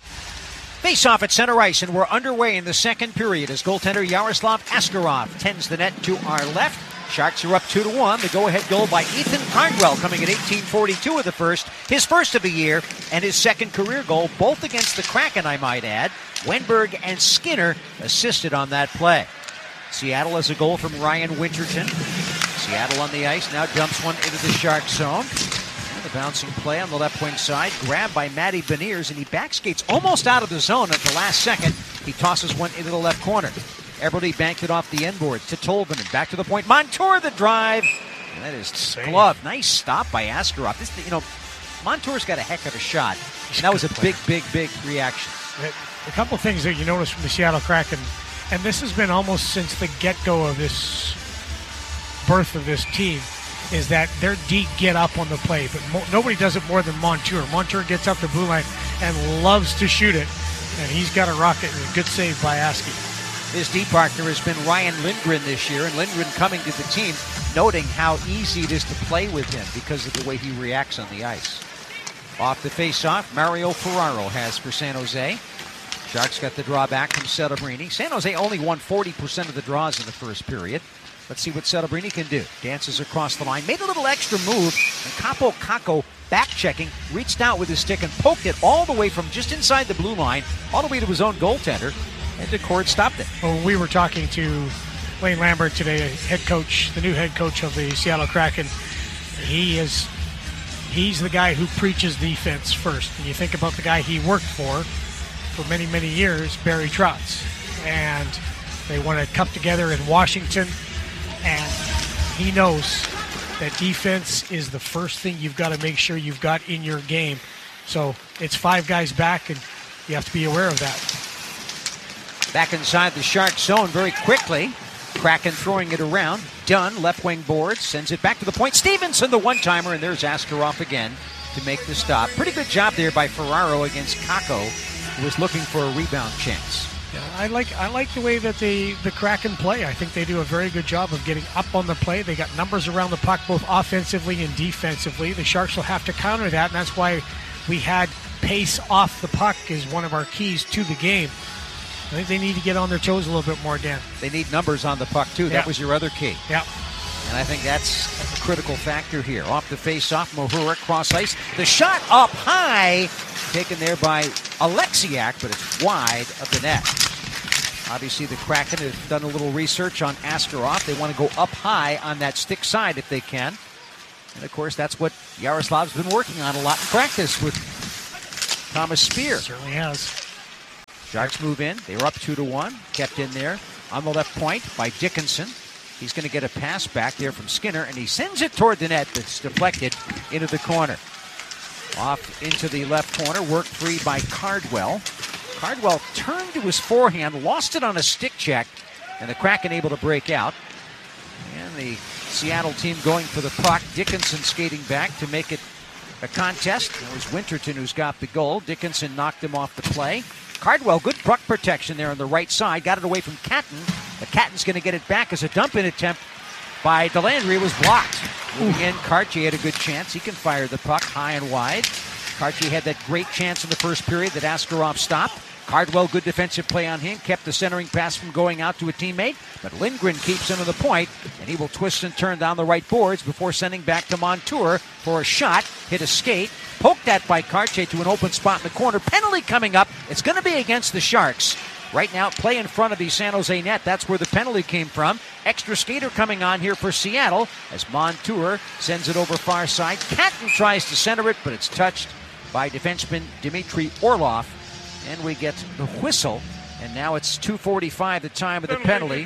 A: Face-off at center ice, and we're underway in the second period as goaltender Yaroslav Askarov tends the net to our left. Sharks are up two to one. The go-ahead goal by Ethan Cardwell coming at eighteen forty-two of the first, his first of the year, and his second career goal, both against the Kraken, I might add. Wenberg and Skinner assisted on that play. Seattle has a goal from Ryan Winterton. Seattle on the ice now dumps one into the Shark zone. The bouncing play on the left wing side, grabbed by Matty Beniers, and he backskates almost out of the zone at the last second. He tosses one into the left corner. Eberle banked it off the end boards to Tolvanen. Back to the point. Montour the drive. And that is glove. Nice stop by Askarov. This, you know, Montour's got a heck of a shot. And that was a big, big, big reaction.
B: A couple of things that you notice from the Seattle Kraken, and this has been almost since the get-go of this birth of this team, is that their D get up on the play, but mo- nobody does it more than Montour. Montour gets up the blue line and loves to shoot it, and he's got a rocket and a good save by Askey.
A: His D partner has been Ryan Lindgren this year, and Lindgren coming to the team, noting how easy it is to play with him because of the way he reacts on the ice. Off the face-off, Mario Ferraro has for San Jose. Sharks got the draw back from Celebrini. San Jose only won forty percent of the draws in the first period. Let's see what Celebrini can do. Dances across the line, made a little extra move, and Capo Caco, back-checking, reached out with his stick and poked it all the way from just inside the blue line, all the way to his own goaltender, and DeCord stopped it.
B: Well, we were talking to Wayne Lambert today, head coach, the new head coach of the Seattle Kraken. He is, he's the guy who preaches defense first. And you think about the guy he worked for for many, many years, Barry Trotz. And they won a cup together in Washington. And he knows that defense is the first thing you've got to make sure you've got in your game. So it's five guys back, and you have to be aware of that.
A: Back inside the Shark zone very quickly. Kraken throwing it around. Dunn, left wing boards, sends it back to the point. Stevenson, the one-timer, and there's Askarov again to make the stop. Pretty good job there by Ferraro against Caco, who was looking for a rebound chance.
B: Yeah, I like I like the way that the, the Kraken play. I think they do a very good job of getting up on the play. They got numbers around the puck both offensively and defensively. The Sharks will have to counter that, and that's why we had pace off the puck is one of our keys to the game. I think they need to get on their toes a little bit more, Dan.
A: They need numbers on the puck, too. That
B: yeah.
A: was your other key.
B: Yeah.
A: And I think that's a critical factor here. Off the face-off, Mahura cross ice. The shot up high, taken there by Alexiak, but it's wide of the net. Obviously, the Kraken have done a little research on Askarov. They want to go up high on that stick side if they can. And, of course, that's what Yaroslav's been working on a lot in practice with Thomas Spear.
B: Certainly has.
A: Sharks move in. They were up two to one. Kept in there on the left point by Dickinson. He's going to get a pass back there from Skinner, and he sends it toward the net, but it's deflected into the corner. Off into the left corner, worked free by Cardwell. Cardwell turned to his forehand, lost it on a stick check, and the Kraken able to break out. And the Seattle team going for the puck. Dickinson skating back to make it a contest. It was Winterton who's got the goal. Dickinson knocked him off the play. Cardwell, good puck protection there on the right side. Got it away from Catton. But Catton's going to get it back as a dump-in attempt by Delandry. It was blocked. Moving in, Cartier had a good chance. He can fire the puck high and wide. Cartier had that great chance in the first period that Askarov stopped. Cardwell, good defensive play on him, kept the centering pass from going out to a teammate, but Lindgren keeps him to the point, and he will twist and turn down the right boards before sending back to Montour for a shot, hit a skate, poked at by Cartier to an open spot in the corner. Penalty coming up. It's going to be against the Sharks. Right now, play in front of the San Jose net. That's where the penalty came from. Extra skater coming on here for Seattle as Montour sends it over far side. Catton tries to center it, but it's touched by defenseman Dmitry Orlov. And we get the whistle, and now it's two forty-five, the time of the penalty.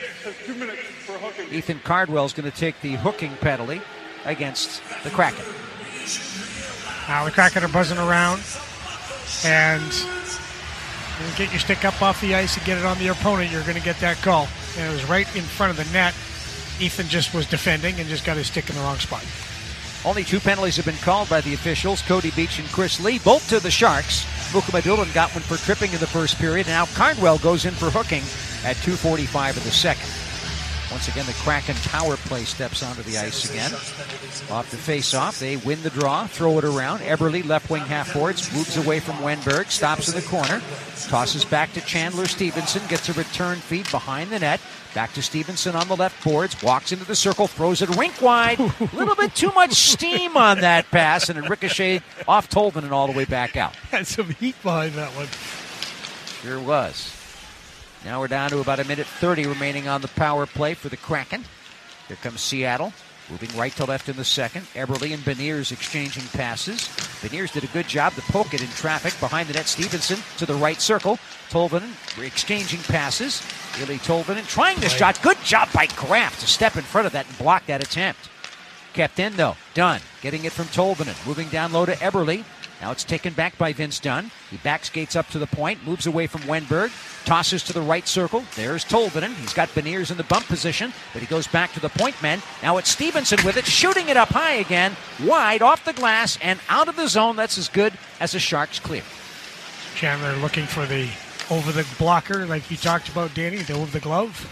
A: Ethan Cardwell's going to take the hooking penalty against the Kraken.
B: Now the Kraken are buzzing around, and you get your stick up off the ice and get it on the opponent, you're going to get that goal. And it was right in front of the net. Ethan just was defending and just got his stick in the wrong spot.
A: Only two penalties have been called by the officials, Cody Beach and Chris Lee, both to the Sharks. Mukhamadullin got one for tripping in the first period. Now Cardwell goes in for hooking at two forty-five of the second. Once again, the Kraken power play steps onto the ice again. Off the face-off, they win the draw, throw it around. Eberle, left wing half boards, moves away from Wenberg, stops in the corner, tosses back to Chandler Stevenson, gets a return feed behind the net. Back to Stevenson on the left boards, walks into the circle, throws it rink wide. A little bit too much steam on that pass, and it ricocheted off Tolvanen all the way back out.
B: Had some heat behind that one.
A: Sure was. Now we're down to about a minute thirty remaining on the power play for the Kraken. Here comes Seattle, moving right to left in the second. Eberle and Beniers exchanging passes. Beniers did a good job to poke it in traffic. Behind the net, Stevenson to the right circle. Tolvanen exchanging passes. Ilya Tolvanen trying the shot. Good job by Kraft to step in front of that and block that attempt. Kept in, though. Dunn getting it from Tolvanen. Moving down low to Eberle. Now it's taken back by Vince Dunn. He back skates up to the point, moves away from Wenberg, tosses to the right circle. There's Tolvanen. He's got Beniers in the bump position, but he goes back to the point men. Now it's Stevenson with it, shooting it up high again, wide off the glass and out of the zone. That's as good as a Sharks clear.
B: Chandler looking for the over the blocker, like you talked about, Danny, the over the glove.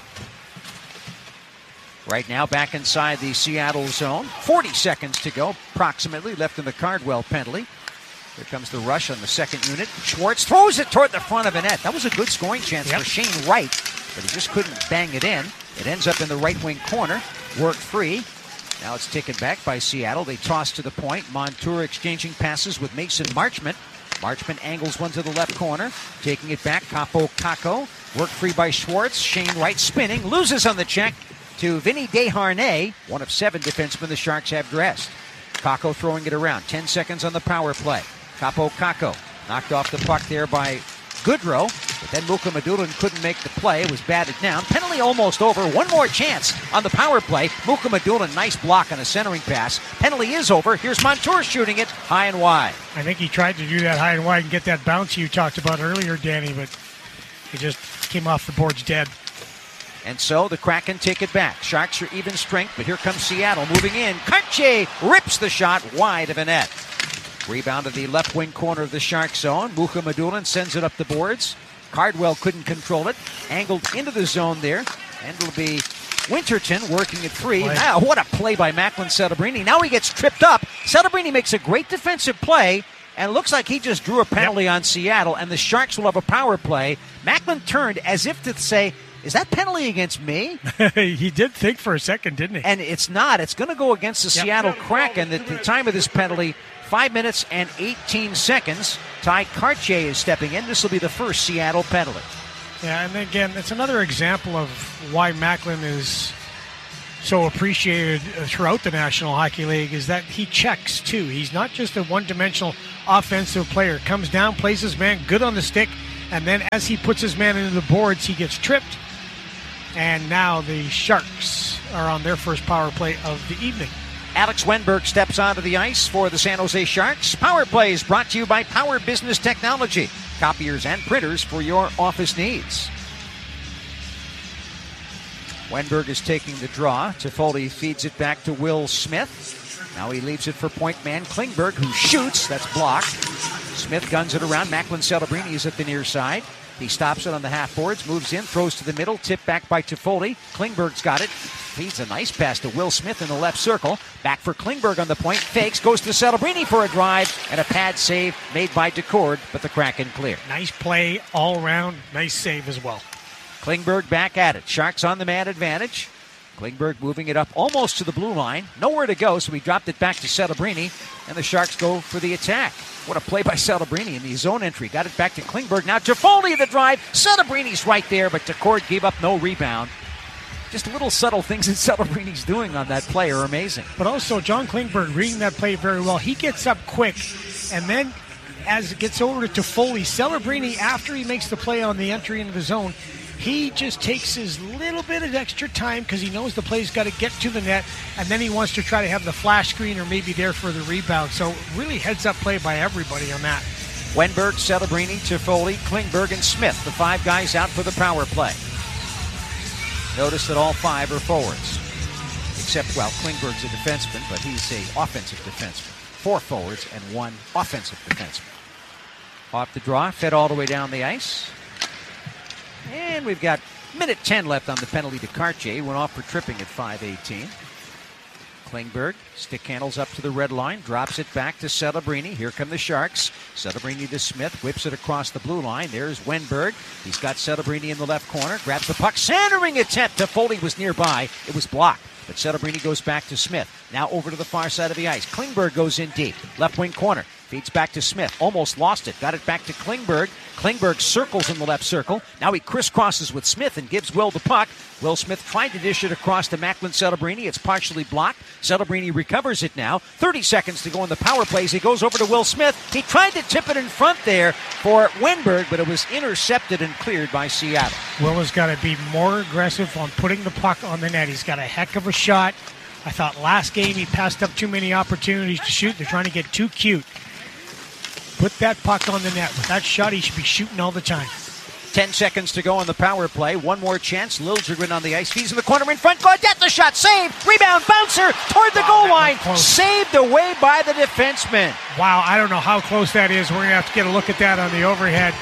A: Right now, back inside the Seattle zone. forty seconds to go, approximately, left in the Cardwell penalty. Here comes the rush on the second unit. Schwartz throws it toward the front of the net. That was a good scoring chance yep. for Shane Wright, but he just couldn't bang it in. It ends up in the right wing corner. Worked free. Now it's taken back by Seattle. They toss to the point. Montour exchanging passes with Mason Marchment. Marchment angles one to the left corner. Taking it back, Capo Caco. Worked free by Schwartz. Shane Wright spinning. Loses on the check to Vinny Desharnais, one of seven defensemen the Sharks have dressed. Caco throwing it around. Ten seconds on the power play. Capo Caco knocked off the puck there by Goodrow, but then Mukhamadullin couldn't make the play. It was batted down. Penalty almost over. One more chance on the power play. Mukhamadullin, nice block on a centering pass. Penalty is over. Here's Montour shooting it high and wide.
B: I think he tried to do that high and wide and get that bounce you talked about earlier, Danny, but he just came off the boards dead.
A: And so the Kraken take it back. Sharks are even strength, but here comes Seattle moving in. Cartier rips the shot wide of a net. Rebound to the left wing corner of the Shark zone. Mukhamadullin sends it up the boards. Cardwell couldn't control it. Angled into the zone there. And it'll be Winterton working it free. Now, what a play by Macklin Celebrini. Now he gets tripped up. Celebrini makes a great defensive play. And it looks like he just drew a penalty yep. on Seattle. And the Sharks will have a power play. Macklin turned as if to say, is that penalty against me?
B: He did think for a second, didn't he?
A: And it's not. It's going to go against the yep. Seattle Kraken. At the time of this penalty, five minutes and eighteen seconds. Ty Cartier is stepping in. This will be the first Seattle penalty.
B: Yeah, and again, it's another example of why Macklin is so appreciated throughout the National Hockey League, is that he checks too. He's not just a one-dimensional offensive player. Comes down, plays his man good on the stick, and then as he puts his man into the boards, he gets tripped. And now the Sharks are on their first power play of the evening.
A: Alex Wenberg steps onto the ice for the San Jose Sharks. Power Play is brought to you by Power Business Technology. Copiers and printers for your office needs. Wenberg is taking the draw. Toffoli feeds it back to Will Smith. Now he leaves it for point man Klingberg, who shoots. That's blocked. Smith guns it around. Macklin Celebrini is at the near side. He stops it on the half boards, moves in, throws to the middle, tipped back by Toffoli. Klingberg's got it. Feeds a nice pass to Will Smith in the left circle. Back for Klingberg on the point. Fakes, goes to Celebrini for a drive, and a pad save made by Decord, but the Kraken clear.
B: Nice play all around. Nice save as well.
A: Klingberg back at it. Sharks on the man advantage. Klingberg moving it up almost to the blue line. Nowhere to go, so he dropped it back to Celebrini, and the Sharks go for the attack. What a play by Celebrini in the zone entry. Got it back to Klingberg. Now Toffoli the drive. Celebrini's right there, but Decord gave up no rebound. Just little subtle things that Celebrini's doing on that play are amazing.
B: But also, John Klingberg reading that play very well. He gets up quick, and then as it gets over to Toffoli, Celebrini, after he makes the play on the entry into the zone, he just takes his little bit of extra time because he knows the play's got to get to the net, and then he wants to try to have the flash screen or maybe there for the rebound. So really heads-up play by everybody on that.
A: Wenberg, Celebrini, Toffoli, Klingberg, and Smith, the five guys out for the power play. Notice that all five are forwards. Except, well, Klingberg's a defenseman, but he's a offensive defenseman. Four forwards and one offensive defenseman. Off the draw, fed all the way down the ice. And we've got minute ten left on the penalty to Cartier. Went off for tripping at five eighteen. Klingberg, stick handles up to the red line, drops it back to Celebrini. Here come the Sharks. Celebrini to Smith, whips it across the blue line. There's Wenberg. He's got Celebrini in the left corner, grabs the puck, centering attempt. Toffoli was nearby. It was blocked. But Celebrini goes back to Smith. Now over to the far side of the ice. Klingberg goes in deep. Left wing corner. Feeds back to Smith. Almost lost it. Got it back to Klingberg. Klingberg circles in the left circle. Now he crisscrosses with Smith and gives Will the puck. Will Smith tried to dish it across to Macklin Celebrini. It's partially blocked. Celebrini recovers it now. thirty seconds to go in the power plays. He goes over to Will Smith. He tried to tip it in front there for Wenberg, but it was intercepted and cleared by Seattle.
B: Will has got to be more aggressive on putting the puck on the net. He's got a heck of a shot. I thought last game he passed up too many opportunities to shoot. They're trying to get too cute. Put that puck on the net. With that shot, he should be shooting all the time.
A: Ten seconds to go on the power play. One more chance. Liljegren on the ice. He's in the corner in front. Good. That's the shot. Save. Rebound. Bouncer toward the goal line. Saved away by the defenseman.
B: Wow. I don't know how close that is. We're going to have to get a look at that on the overhead.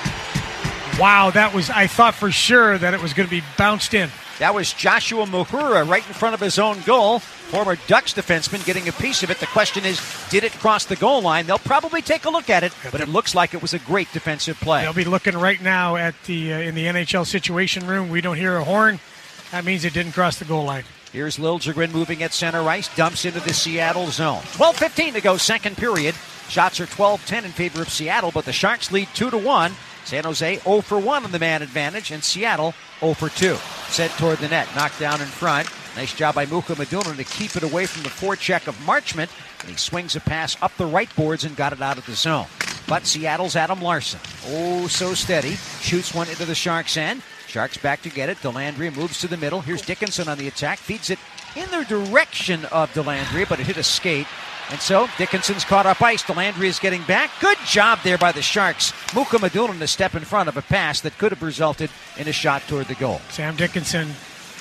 B: Wow. That was, I thought for sure that it was going to be bounced in.
A: That was Joshua Mahura right in front of his own goal. Former Ducks defenseman getting a piece of it. The question is, did it cross the goal line? They'll probably take a look at it, but it looks like it was a great defensive play.
B: They'll be looking right now at the uh, in the N H L Situation Room. We don't hear a horn. That means it didn't cross the goal line.
A: Here's Liljegren moving at center ice, dumps into the Seattle zone. twelve fifteen to go, second period. Shots are twelve ten in favor of Seattle, but the Sharks lead two to one. San Jose zero for one on the man advantage, and Seattle zero for two. Set toward the net, knocked down in front. Nice job by Muka Madunan to keep it away from the forecheck of Marchment, and he swings a pass up the right boards and got it out of the zone. But Seattle's Adam Larson, oh so steady, shoots one into the Sharks' end. Sharks back to get it. Delandria moves to the middle. Here's Dickinson on the attack, feeds it in the direction of Delandria, but it hit a skate. And so Dickinson's caught up ice. Delandria is getting back. Good job there by the Sharks. Muka Madunan to step in front of a pass that could have resulted in a shot toward the goal.
B: Sam Dickinson,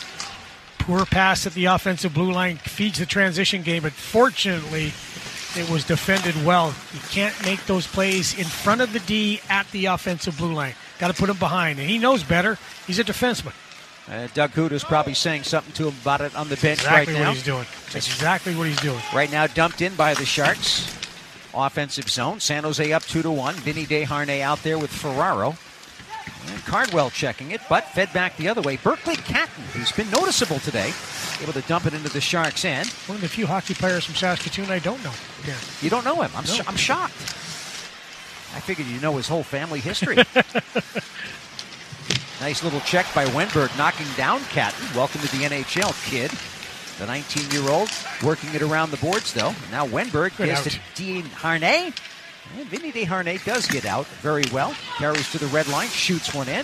B: poor pass at the offensive blue line, feeds the transition game, but fortunately it was defended well. You can't make those plays in front of the D at the offensive blue line. Got to put him behind, and he knows better. He's a defenseman.
A: Uh, Doug Huda's probably saying something to him about it on the bench
B: exactly
A: right now.
B: What he's doing. That's exactly what he's doing.
A: Right now dumped in by the Sharks. Offensive zone. San Jose up two to one. Vinny Desharnais out there with Ferraro. And Cardwell checking it, but fed back the other way. Berkeley Catton, who's been noticeable today, able to dump it into the Sharks' end.
B: One of the few hockey players from Saskatoon I don't know. Yeah.
A: You don't know him. I'm,
B: no.
A: sh- I'm shocked. I figured you know his whole family history. Nice little check by Wenberg, knocking down Catton. Welcome to the N H L, kid. The nineteen-year-old working it around the boards, though. Now Wenberg
B: Good
A: gets
B: out.
A: to Desharnais. And Vinny Desharnais does get out very well. Carries to the red line, shoots one in.